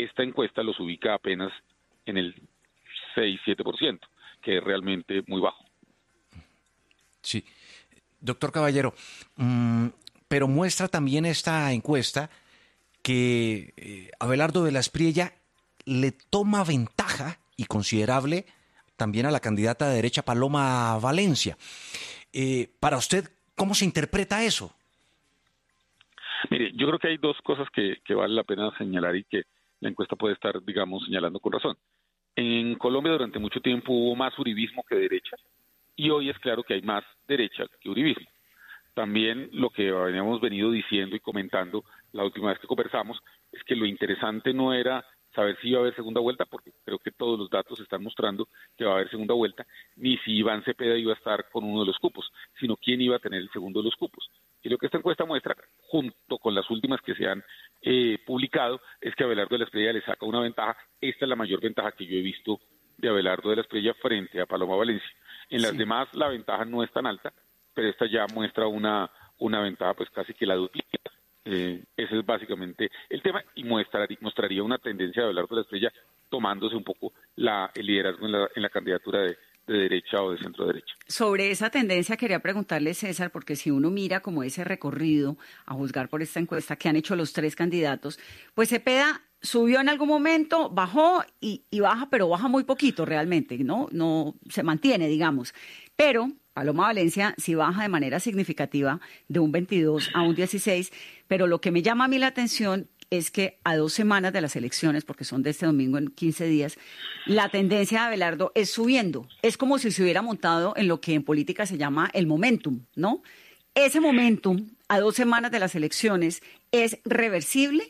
esta encuesta los ubica apenas en el seis siete por ciento, que es realmente muy bajo. Sí. Doctor Caballero, mmm, pero muestra también esta encuesta que eh, Abelardo de la Espriella le toma ventaja y considerable también a la candidata de derecha Paloma Valencia. Eh, para usted, ¿cómo se interpreta eso? Mire, yo creo que hay dos cosas que, que vale la pena señalar y que la encuesta puede estar, digamos, señalando con razón. En Colombia durante mucho tiempo hubo más uribismo que derecha y hoy es claro que hay más derecha que uribismo. También lo que habíamos venido diciendo y comentando la última vez que conversamos es que lo interesante no era saber si iba a haber segunda vuelta, porque creo que todos los datos están mostrando que va a haber segunda vuelta, ni si Iván Cepeda iba a estar con uno de los cupos, sino quién iba a tener el segundo de los cupos. Y lo que esta encuesta muestra, junto con las últimas que se han eh, publicado, es que Abelardo de la Espriella le saca una ventaja. Esta es la mayor ventaja que yo he visto de Abelardo de la Espriella frente a Paloma Valencia. En las sí. demás la ventaja no es tan alta, pero esta ya muestra una, una ventaja pues casi que la duplica. Eh, ese es básicamente el tema y mostraría, mostraría una tendencia de Abelardo de la Espriella tomándose un poco la, el liderazgo en la, en la candidatura de, de derecha o de centro derecha. Sobre esa tendencia quería preguntarle, César, porque si uno mira como ese recorrido, a juzgar por esta encuesta que han hecho los tres candidatos, pues Cepeda subió en algún momento, bajó y, y baja, pero baja muy poquito realmente, ¿no? No se mantiene, digamos. Pero Paloma Valencia sí baja de manera significativa de un veintidós a un dieciséis, pero lo que me llama a mí la atención es que a dos semanas de las elecciones, porque son de este domingo en quince días, la tendencia de Abelardo es subiendo. Es como si se hubiera montado en lo que en política se llama el momentum, ¿no? Ese momentum, a dos semanas de las elecciones, ¿es reversible?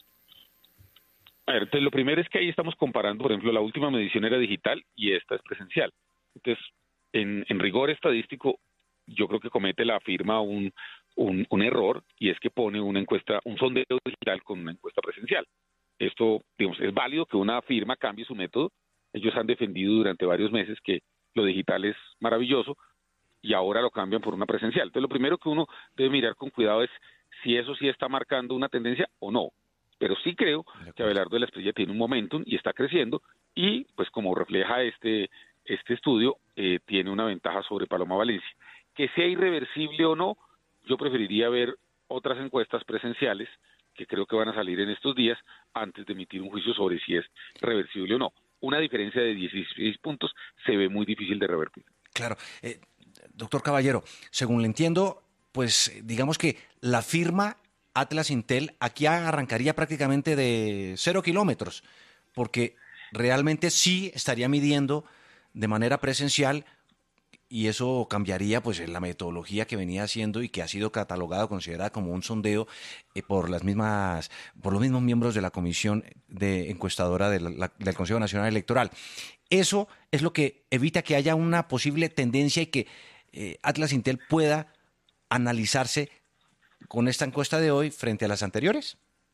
A ver, entonces lo primero es que ahí estamos comparando, por ejemplo, la última medición era digital y esta es presencial. Entonces, en, en rigor estadístico, yo creo que comete la firma un, un, un error y es que pone una encuesta, un sondeo digital con una encuesta presencial. Esto, digamos, es válido que una firma cambie su método. Ellos han defendido durante varios meses que lo digital es maravilloso y ahora lo cambian por una presencial. Entonces, lo primero que uno debe mirar con cuidado es si eso sí está marcando una tendencia o no. Pero sí creo que Abelardo de la Espriella tiene un momentum y está creciendo y, pues como refleja este, este estudio, eh, tiene una ventaja sobre Paloma Valencia. Que sea irreversible o no, yo preferiría ver otras encuestas presenciales que creo que van a salir en estos días antes de emitir un juicio sobre si es reversible o no. Una diferencia de dieciséis puntos se ve muy difícil de revertir. Claro. Eh, doctor Caballero, según le entiendo, pues digamos que la firma Atlas Intel aquí arrancaría prácticamente de cero kilómetros, porque realmente sí estaría midiendo de manera presencial y eso cambiaría pues la metodología que venía haciendo y que ha sido catalogada, considerada como un sondeo eh, por las mismas, por los mismos miembros de la comisión de encuestadora de la, la, del Consejo Nacional Electoral. Eso es lo que evita que haya una posible tendencia y que eh, Atlas Intel pueda analizarse con esta encuesta de hoy frente a las anteriores.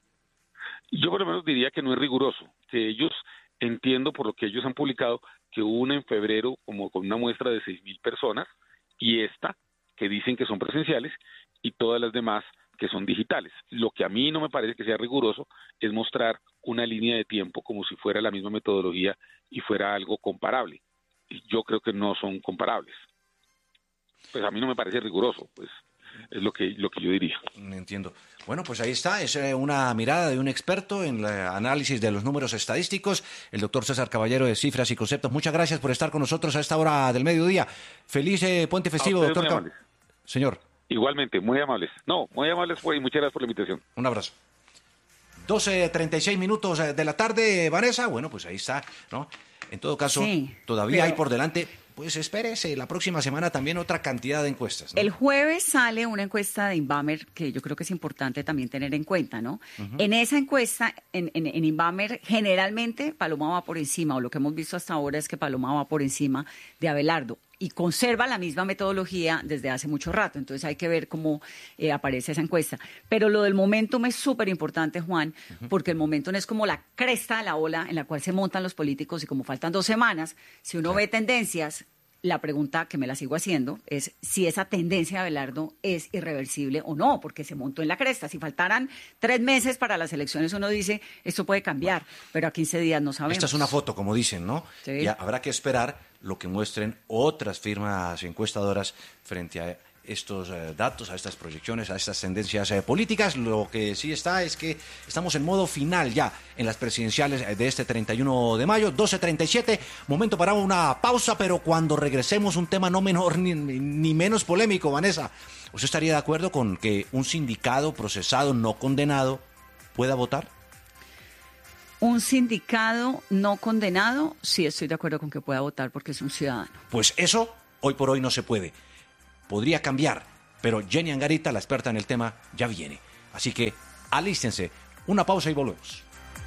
Yo por lo menos diría que no es riguroso, que ellos, entiendo por lo que ellos han publicado, que hubo una en febrero como con una muestra de seis mil personas y esta que dicen que son presenciales y todas las demás que son digitales. Lo que a mí no me parece que sea riguroso es mostrar una línea de tiempo como si fuera la misma metodología y fuera algo comparable. Yo creo que no son comparables. Pues a mí no me parece riguroso, pues es lo que lo que yo diría. Entiendo. Bueno, pues ahí está, es una mirada de un experto en el análisis de los números estadísticos, el doctor César Caballero de Cifras y Conceptos. Muchas gracias por estar con nosotros a esta hora del mediodía. Feliz eh, puente festivo, doctor Caballero. Señor. Igualmente, muy amables. No, muy amables y muchas gracias por la invitación. Un abrazo. doce treinta y seis minutos de la tarde, Vanessa. Bueno, pues ahí está, ¿no? En todo caso, sí, todavía pero... hay por delante, pues espérese, la próxima semana también otra cantidad de encuestas, ¿no? El jueves sale una encuesta de Inbamer que yo creo que es importante también tener en cuenta, ¿no? Uh-huh. En esa encuesta, en, en, en Inbamer, generalmente Paloma va por encima, o lo que hemos visto hasta ahora es que Paloma va por encima de Abelardo. Y conserva la misma metodología desde hace mucho rato. Entonces hay que ver cómo eh, aparece esa encuesta. Pero lo del momentum es súper importante, Juan, uh-huh. porque el momentum es como la cresta de la ola en la cual se montan los políticos y como faltan dos semanas, si uno claro. ve tendencias la pregunta que me la sigo haciendo es si esa tendencia de Abelardo es irreversible o no, porque se montó en la cresta. Si faltaran tres meses para las elecciones, uno dice, esto puede cambiar, pero a quince días no sabemos. Esta es una foto, como dicen, ¿no? Sí. Ya habrá que esperar lo que muestren otras firmas encuestadoras frente a estos eh, datos, a estas proyecciones, a estas tendencias eh, políticas. Lo que sí está es que estamos en modo final ya en las presidenciales de este treinta y uno de mayo, doce treinta y siete, momento para una pausa, pero cuando regresemos un tema no menor ni, ni menos polémico, Vanessa. ¿Usted estaría de acuerdo con que un sindicado procesado no condenado pueda votar? Un sindicado no condenado, sí estoy de acuerdo con que pueda votar porque es un ciudadano. Pues eso hoy por hoy no se puede. Podría cambiar, pero Jenny Angarita, la experta en el tema, ya viene. Así que alístense, una pausa y volvemos.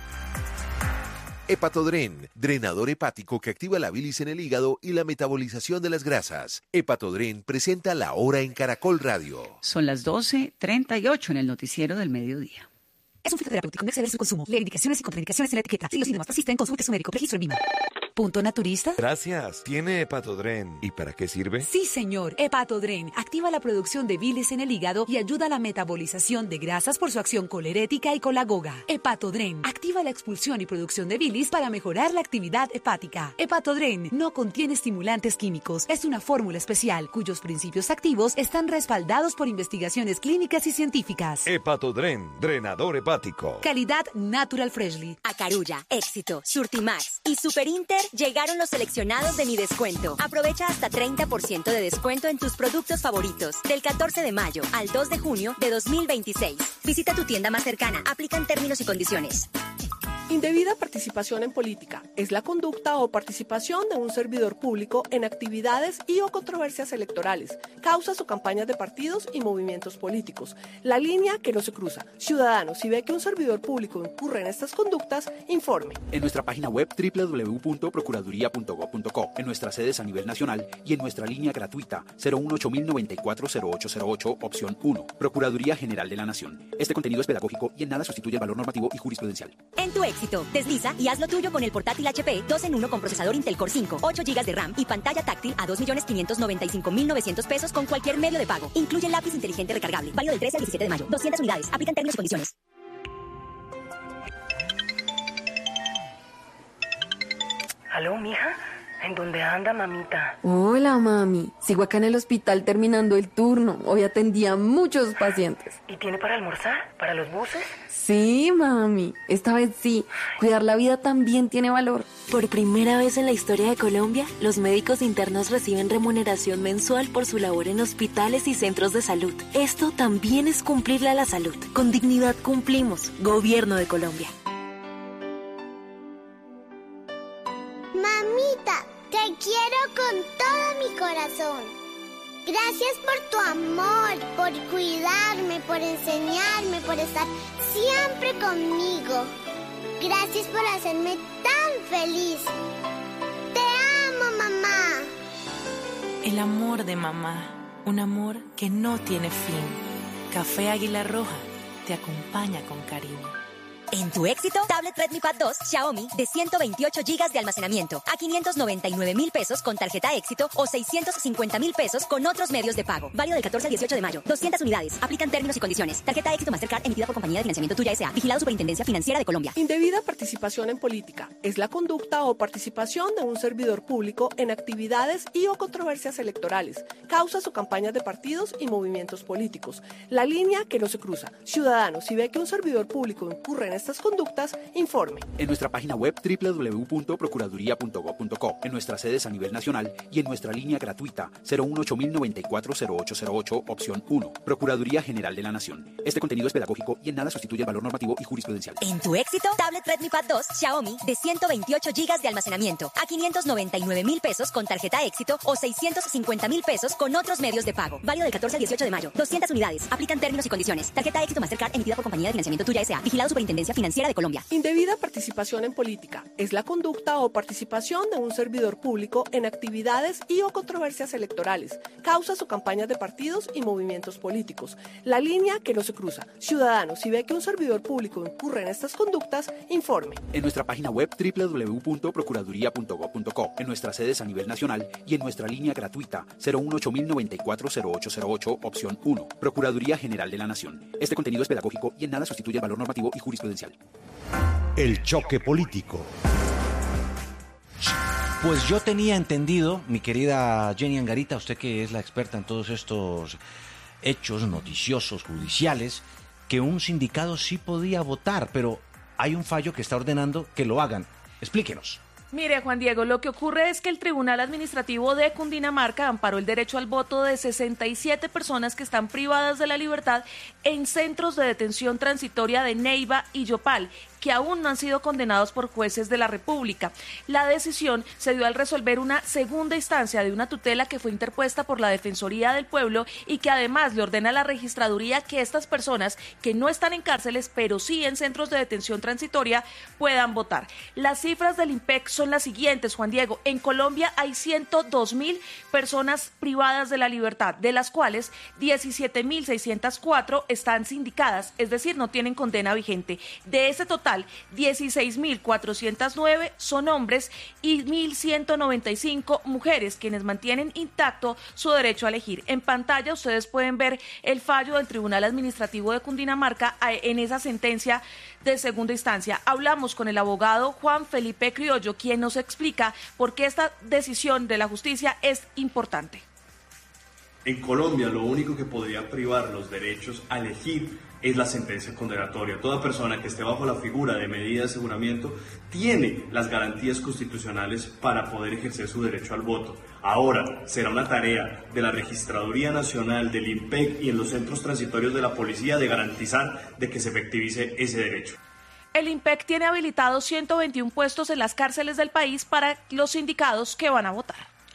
Hepatodren, drenador hepático que activa la bilis en el hígado y la metabolización de las grasas. Hepatodren presenta La Hora en Caracol Radio. Son las doce treinta y ocho en el noticiero del mediodía. Es un fitoterapéutico, no exceder su consumo. Lee indicaciones y contraindicaciones en la etiqueta. Si los síntomas persisten, consulte a su médico. Registro en VIMA. ¿Punto naturista? Gracias. ¿Tiene Hepatodren? ¿Y para qué sirve? Sí, señor. Hepatodren activa la producción de bilis en el hígado y ayuda a la metabolización de grasas por su acción colerética y colagoga. Hepatodren activa la expulsión y producción de bilis para mejorar la actividad hepática. Hepatodren no contiene estimulantes químicos. Es una fórmula especial cuyos principios activos están respaldados por investigaciones clínicas y científicas. Hepatodren, drenador hepático. Calidad Natural Freshly. A Carulla, Éxito, Surtimax y Super Inter llegaron los seleccionados de Mi Descuento. Aprovecha hasta treinta por ciento de descuento en tus productos favoritos del catorce de mayo al dos de junio de dos mil veintiséis. Visita tu tienda más cercana. Aplican términos y condiciones. Indebida participación en política es la conducta o participación de un servidor público en actividades y o controversias electorales, causas o campañas de partidos y movimientos políticos. La línea que no se cruza. Ciudadanos, si ve que un servidor público incurre en estas conductas, informe. En nuestra página web doble u doble u doble u punto procuraduría punto gob punto co, en nuestras sedes a nivel nacional y en nuestra línea gratuita cero uno ocho mil noventa y cuatro cero ocho cero ocho, opción uno. Procuraduría General de la Nación. Este contenido es pedagógico y en nada sustituye el valor normativo y jurisprudencial. En tu éxito, desliza y haz lo tuyo con el portátil H P dos en uno con procesador Intel Core cinco, ocho gigas de RAM y pantalla táctil a dos millones quinientos noventa y cinco mil novecientos pesos con cualquier medio de pago. Incluye lápiz inteligente recargable. Válido del trece al diecisiete de mayo. doscientas unidades. Aplican términos y condiciones. ¿Aló, mija? ¿En dónde anda, mamita? Hola, mami. Sigo acá en el hospital terminando el turno. Hoy atendí a muchos pacientes. ¿Y tiene para almorzar? ¿Para los buses? Sí, mami. Esta vez sí. Cuidar la vida también tiene valor. Por primera vez en la historia de Colombia, los médicos internos reciben remuneración mensual por su labor en hospitales y centros de salud. Esto también es cumplirle a la salud. Con dignidad cumplimos. Gobierno de Colombia. Mamita, te quiero con todo mi corazón. Gracias por tu amor, por cuidarme, por enseñarme, por estar siempre conmigo. Gracias por hacerme tan feliz. Te amo, mamá. El amor de mamá, un amor que no tiene fin. Café Águila Roja te acompaña con cariño. En tu éxito, tablet Redmi Pad dos Xiaomi de ciento veintiocho gigas de almacenamiento a quinientos noventa y nueve mil pesos con tarjeta éxito o seiscientos cincuenta mil pesos con otros medios de pago. Válido del catorce al dieciocho de mayo. doscientas unidades. Aplican términos y condiciones. Tarjeta éxito Mastercard emitida por Compañía de Financiamiento Tuya S A. Vigilado Superintendencia Financiera de Colombia. Indebida participación en política es la conducta o participación de un servidor público en actividades y o controversias electorales, causas o campañas de partidos y movimientos políticos. La línea que no se cruza. Ciudadanos, si ve que un servidor público incurre en estas conductas, informe. En nuestra página web doble u doble u doble u punto procuraduría punto gob punto co, en nuestras sedes a nivel nacional y en nuestra línea gratuita cero uno ocho mil noventa y cuatro cero ocho cero ocho, opción uno. Procuraduría General de la Nación. Este contenido es pedagógico y en nada sustituye el valor normativo y jurisprudencial. En tu éxito, tablet Redmi Pad dos Xiaomi de ciento veintiocho gigas de almacenamiento a quinientos noventa y nueve mil pesos con tarjeta éxito o seiscientos cincuenta mil pesos con otros medios de pago. Válido del catorce al dieciocho de mayo. doscientas unidades. Aplican términos y condiciones. Tarjeta éxito Mastercard emitida por Compañía de Financiamiento Tuya S A. Vigilado Superintendencia Superintendencia Financiera de Colombia. Indebida participación en política es la conducta o participación de un servidor público en actividades y o controversias electorales, causas o campañas de partidos y movimientos políticos. La línea que no se cruza. Ciudadano, si ve que un servidor público incurre en estas conductas, informe. En nuestra página web doble u doble u doble u punto procuraduría punto gob punto co, en nuestras sedes a nivel nacional y en nuestra línea gratuita cero uno ocho mil noventa y cuatro cero ocho cero ocho, opción uno. Procuraduría General de la Nación. Este contenido es pedagógico y en nada sustituye el valor normativo y jurisprudencial. El choque político. Pues yo tenía entendido, mi querida Jenny Angarita, usted que es la experta en todos estos hechos noticiosos, judiciales, que un sindicato sí podía votar, pero hay un fallo que está ordenando que lo hagan. Explíquenos. Mire, Juan Diego, lo que ocurre es que el Tribunal Administrativo de Cundinamarca amparó el derecho al voto de sesenta y siete personas que están privadas de la libertad en centros de detención transitoria de Neiva y Yopal, que aún no han sido condenados por jueces de la República. La decisión se dio al resolver una segunda instancia de una tutela que fue interpuesta por la Defensoría del Pueblo y que además le ordena a la Registraduría que estas personas que no están en cárceles, pero sí en centros de detención transitoria, puedan votar. Las cifras del IMPEC son las siguientes, Juan Diego. En Colombia hay ciento dos mil personas privadas de la libertad, de las cuales diecisiete mil seiscientas cuatro están sindicadas, es decir, no tienen condena vigente. De ese total, dieciséis mil cuatrocientos nueve son hombres y mil ciento noventa y cinco mujeres, quienes mantienen intacto su derecho a elegir. En pantalla ustedes pueden ver el fallo del Tribunal Administrativo de Cundinamarca en esa sentencia de segunda instancia. Hablamos con el abogado Juan Felipe Criollo, quien nos explica por qué esta decisión de la justicia es importante. En Colombia, lo único que podría privar los derechos a elegir es la sentencia condenatoria. Toda persona que esté bajo la figura de medida de aseguramiento tiene las garantías constitucionales para poder ejercer su derecho al voto. Ahora, será una tarea de la Registraduría Nacional, del IMPEC y en los centros transitorios de la policía de garantizar de que se efectivice ese derecho. El IMPEC tiene habilitados ciento veintiún puestos en las cárceles del país para los sindicados que van a votar.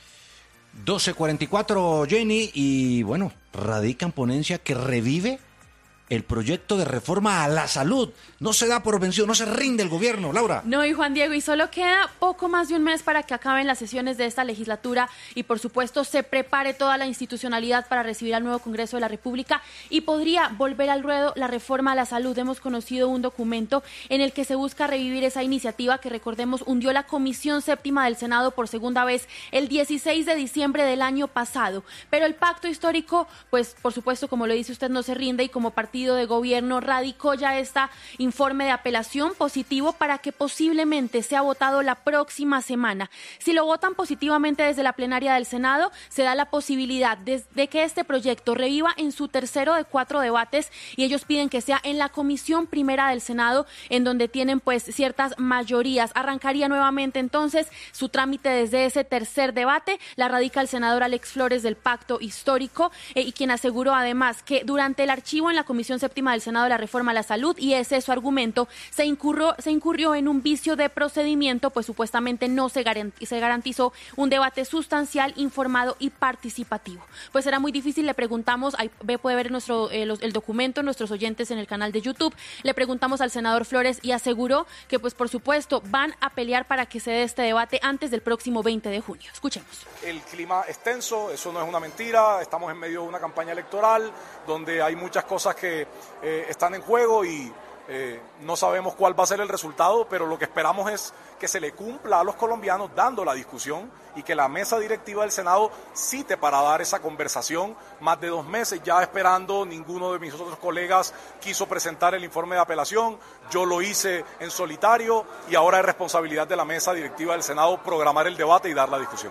doce cuarenta y cuatro, Jenny, y bueno, radica en ponencia que revive el proyecto de reforma a la salud. No se da por vencido, no se rinde el gobierno, Laura. No, y Juan Diego, y solo queda poco más de un mes para que acaben las sesiones de esta legislatura y por supuesto se prepare toda la institucionalidad para recibir al nuevo Congreso de la República y podría volver al ruedo la reforma a la salud. Hemos conocido un documento en el que se busca revivir esa iniciativa que, recordemos, hundió la Comisión Séptima del Senado por segunda vez el dieciséis de diciembre del año pasado. Pero el pacto histórico, pues por supuesto, como lo dice usted, no se rinde y como partido de gobierno radicó ya este informe de apelación positivo para que posiblemente sea votado la próxima semana. Si lo votan positivamente desde la plenaria del Senado, se da la posibilidad de, de que este proyecto reviva en su tercero de cuatro debates y ellos piden que sea en la Comisión Primera del Senado, en donde tienen pues ciertas mayorías. Arrancaría nuevamente entonces su trámite desde ese tercer debate. La radica el senador Alex Flores del Pacto Histórico eh, y quien aseguró además que durante el archivo en la Comisión Séptima del Senado de la reforma a la salud, y ese es su argumento, se incurrió, se incurrió en un vicio de procedimiento, pues supuestamente no se, garanti- se garantizó un debate sustancial, informado y participativo. Pues era muy difícil, le preguntamos, ahí puede ver nuestro, eh, los, el documento, nuestros oyentes en el canal de YouTube, le preguntamos al senador Flores y aseguró que pues por supuesto van a pelear para que se dé este debate antes del próximo veinte de junio. Escuchemos. El clima es tenso, eso no es una mentira, estamos en medio de una campaña electoral donde hay muchas cosas que eh, están en juego y eh, no sabemos cuál va a ser el resultado, pero lo que esperamos es que se le cumpla a los colombianos dando la discusión y que la mesa directiva del Senado cite para dar esa conversación. Más de dos meses ya esperando, ninguno de mis otros colegas quiso presentar el informe de apelación, yo lo hice en solitario y ahora es responsabilidad de la mesa directiva del Senado programar el debate y dar la discusión.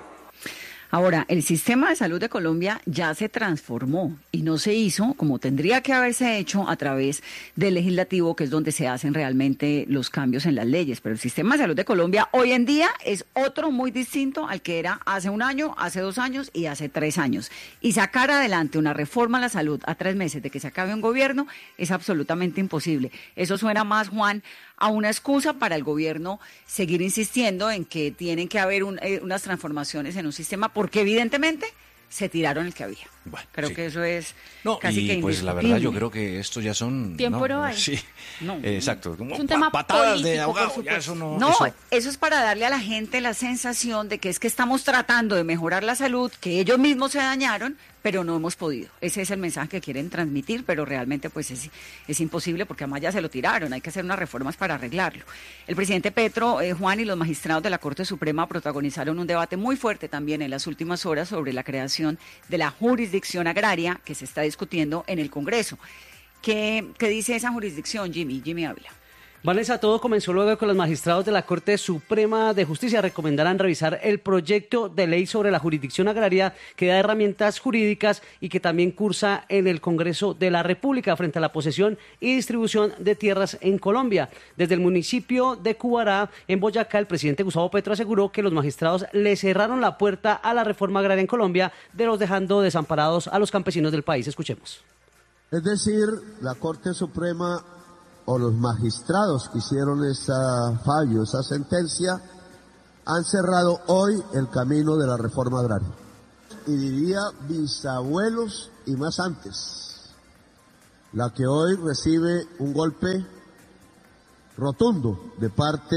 Ahora, el sistema de salud de Colombia ya se transformó y no se hizo como tendría que haberse hecho a través del legislativo, que es donde se hacen realmente los cambios en las leyes. Pero el sistema de salud de Colombia hoy en día es otro muy distinto al que era hace un año, hace dos años y hace tres años. Y sacar adelante una reforma a la salud a tres meses de que se acabe un gobierno es absolutamente imposible. Eso suena más, Juan, a una excusa para el gobierno seguir insistiendo en que tienen que haber un, eh, unas transformaciones en un sistema, porque evidentemente se tiraron el que había. Bueno, creo sí. que eso es no, casi y que pues la verdad yo creo que esto ya son... Tiempo no, no hay. Sí, no, eh, exacto. Como es un tema patadas político, de abogado, por ya eso no... No, eso... eso es para darle a la gente la sensación de que es que estamos tratando de mejorar la salud, que ellos mismos se dañaron, pero no hemos podido. Ese es el mensaje que quieren transmitir, pero realmente pues es, es imposible porque además ya se lo tiraron, hay que hacer unas reformas para arreglarlo. El presidente Petro, eh, Juan, y los magistrados de la Corte Suprema protagonizaron un debate muy fuerte también en las últimas horas sobre la creación de la jurisdicción agraria que se está discutiendo en el Congreso. ¿Qué, qué dice esa jurisdicción, Jimmy? Jimmy Ávila. Vanessa, todo comenzó luego que los magistrados de la Corte Suprema de Justicia recomendaran revisar el proyecto de ley sobre la jurisdicción agraria que da herramientas jurídicas y que también cursa en el Congreso de la República frente a la posesión y distribución de tierras en Colombia. Desde el municipio de Cubará, en Boyacá, el presidente Gustavo Petro aseguró que los magistrados le cerraron la puerta a la reforma agraria en Colombia, de los dejando desamparados a los campesinos del país. Escuchemos. Es decir, la Corte Suprema o los magistrados que hicieron ese fallo, esa sentencia, han cerrado hoy el camino de la reforma agraria. Y diría bisabuelos y más antes, la que hoy recibe un golpe rotundo de parte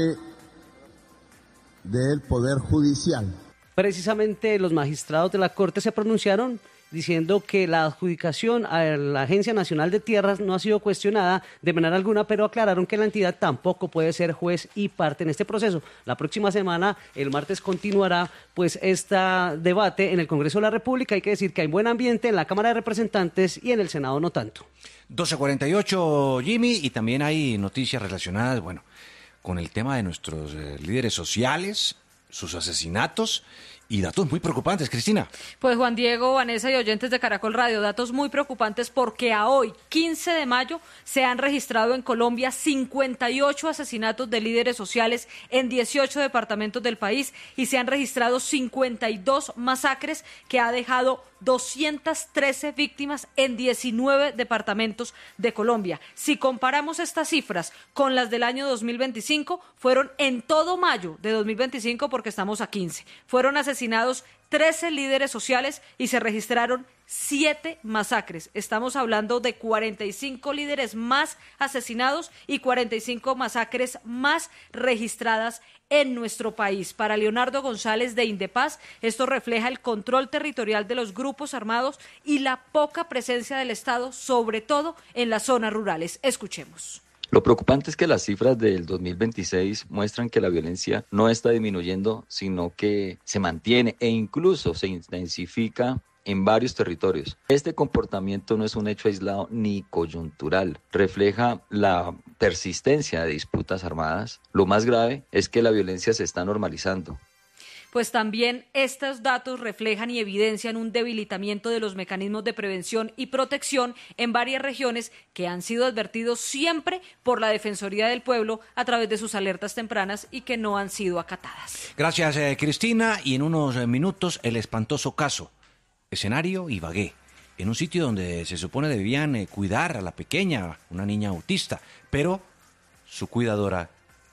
del Poder Judicial. Precisamente los magistrados de la Corte se pronunciaron diciendo que la adjudicación a la Agencia Nacional de Tierras no ha sido cuestionada de manera alguna, pero aclararon que la entidad tampoco puede ser juez y parte en este proceso. La próxima semana, el martes, continuará pues este debate en el Congreso de la República. Hay que decir que hay buen ambiente en la Cámara de Representantes y en el Senado no tanto. doce cuarenta y ocho, Jimmy, y también hay noticias relacionadas, bueno, con el tema de nuestros eh, líderes sociales, sus asesinatos y datos muy preocupantes, Cristina. Pues Juan Diego, Vanessa y oyentes de Caracol Radio, datos muy preocupantes porque a hoy, quince de mayo, se han registrado en Colombia cincuenta y ocho asesinatos de líderes sociales en dieciocho departamentos del país y se han registrado cincuenta y dos masacres que ha dejado doscientas trece víctimas en diecinueve departamentos de Colombia. Si comparamos estas cifras con las del año dos mil veinticinco, fueron en todo mayo de dos mil veinticinco, porque estamos a quince. Fueron asesinados trece líderes sociales y se registraron siete masacres. Estamos hablando de cuarenta y cinco líderes más asesinados y cuarenta y cinco masacres más registradas en nuestro país. Para Leonardo González de Indepaz, esto refleja el control territorial de los grupos armados y la poca presencia del Estado, sobre todo en las zonas rurales. Escuchemos. Lo preocupante es que las cifras del dos mil veintiséis muestran que la violencia no está disminuyendo, sino que se mantiene e incluso se intensifica en varios territorios. Este comportamiento no es un hecho aislado ni coyuntural, refleja la persistencia de disputas armadas. Lo más grave es que la violencia se está normalizando. Pues también estos datos reflejan y evidencian un debilitamiento de los mecanismos de prevención y protección en varias regiones que han sido advertidos siempre por la Defensoría del Pueblo a través de sus alertas tempranas y que no han sido acatadas. Gracias, eh, Cristina. Y en unos eh, minutos, el espantoso caso. Escenario Ibagué, en un sitio donde se supone debían eh, cuidar a la pequeña, una niña autista, pero su cuidadora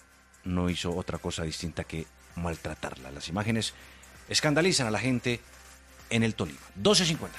no hizo otra cosa distinta que maltratarla. Las imágenes escandalizan a la gente en el Tolima. doce cincuenta.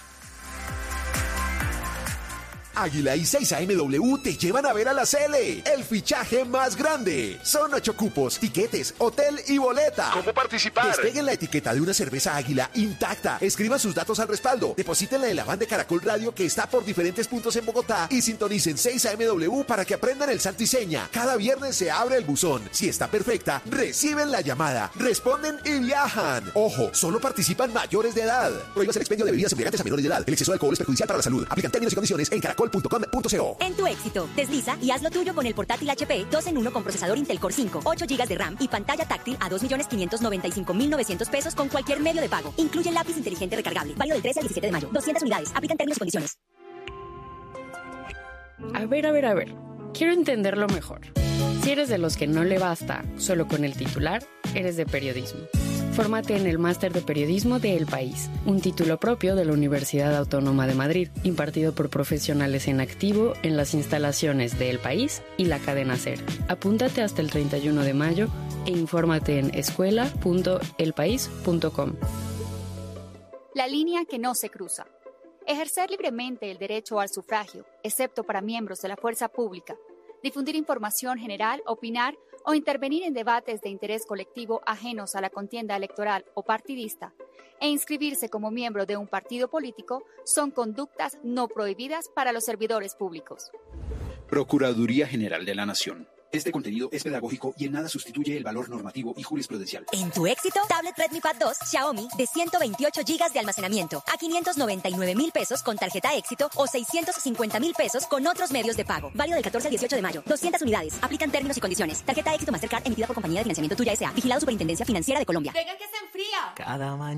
Águila y seis A M W te llevan a ver a la Cele, el fichaje más grande. Son ocho cupos, tiquetes, hotel y boleta. ¿Cómo participar? Despeguen la etiqueta de una cerveza Águila intacta. Escriban sus datos al respaldo. Deposítenla en la van de Caracol Radio que está por diferentes puntos en Bogotá y sintonicen seis A M W para que aprendan el santo y seña. Cada viernes se abre el buzón. Si está perfecta, reciben la llamada, responden y viajan. Ojo, solo participan mayores de edad. Prohíbas el expendio de bebidas embriagantes a menores de edad. El exceso de alcohol es perjudicial para la salud. Aplican términos y condiciones en caracol punto com punto co. En tu éxito, desliza y haz lo tuyo con el portátil H P dos en uno con procesador Intel Core cinco, ocho gigas de RAM y pantalla táctil a dos millones quinientos noventa y cinco mil novecientos pesos con cualquier medio de pago. Incluye lápiz inteligente recargable. Válido del trece al diecisiete de mayo. doscientas unidades. Aplican términos y condiciones. A ver, a ver, a ver. Quiero entenderlo mejor. Si eres de los que no le basta solo con el titular, eres de periodismo. Fórmate en el Máster de Periodismo de El País, un título propio de la Universidad Autónoma de Madrid, impartido por profesionales en activo en las instalaciones de El País y la cadena SER. Apúntate hasta el treinta y uno de mayo e infórmate en escuela punto el país punto com. la línea que no se cruza. Ejercer libremente el derecho al sufragio, excepto para miembros de la fuerza pública. Difundir información general, opinar o intervenir en debates de interés colectivo ajenos a la contienda electoral o partidista, e inscribirse como miembro de un partido político son conductas no prohibidas para los servidores públicos. Procuraduría General de la Nación. Este contenido es pedagógico y en nada sustituye el valor normativo y jurisprudencial. En tu éxito, tablet Redmi Pad dos Xiaomi de ciento veintiocho gigas de almacenamiento a quinientos noventa y nueve mil pesos con tarjeta éxito o seiscientos cincuenta mil pesos con otros medios de pago. Válido del catorce al dieciocho de mayo. doscientas unidades. Aplican términos y condiciones. Tarjeta éxito Mastercard emitida por Compañía de Financiamiento Tuya S A. Vigilado Superintendencia Financiera de Colombia. Venga que se enfría. Cada mañana.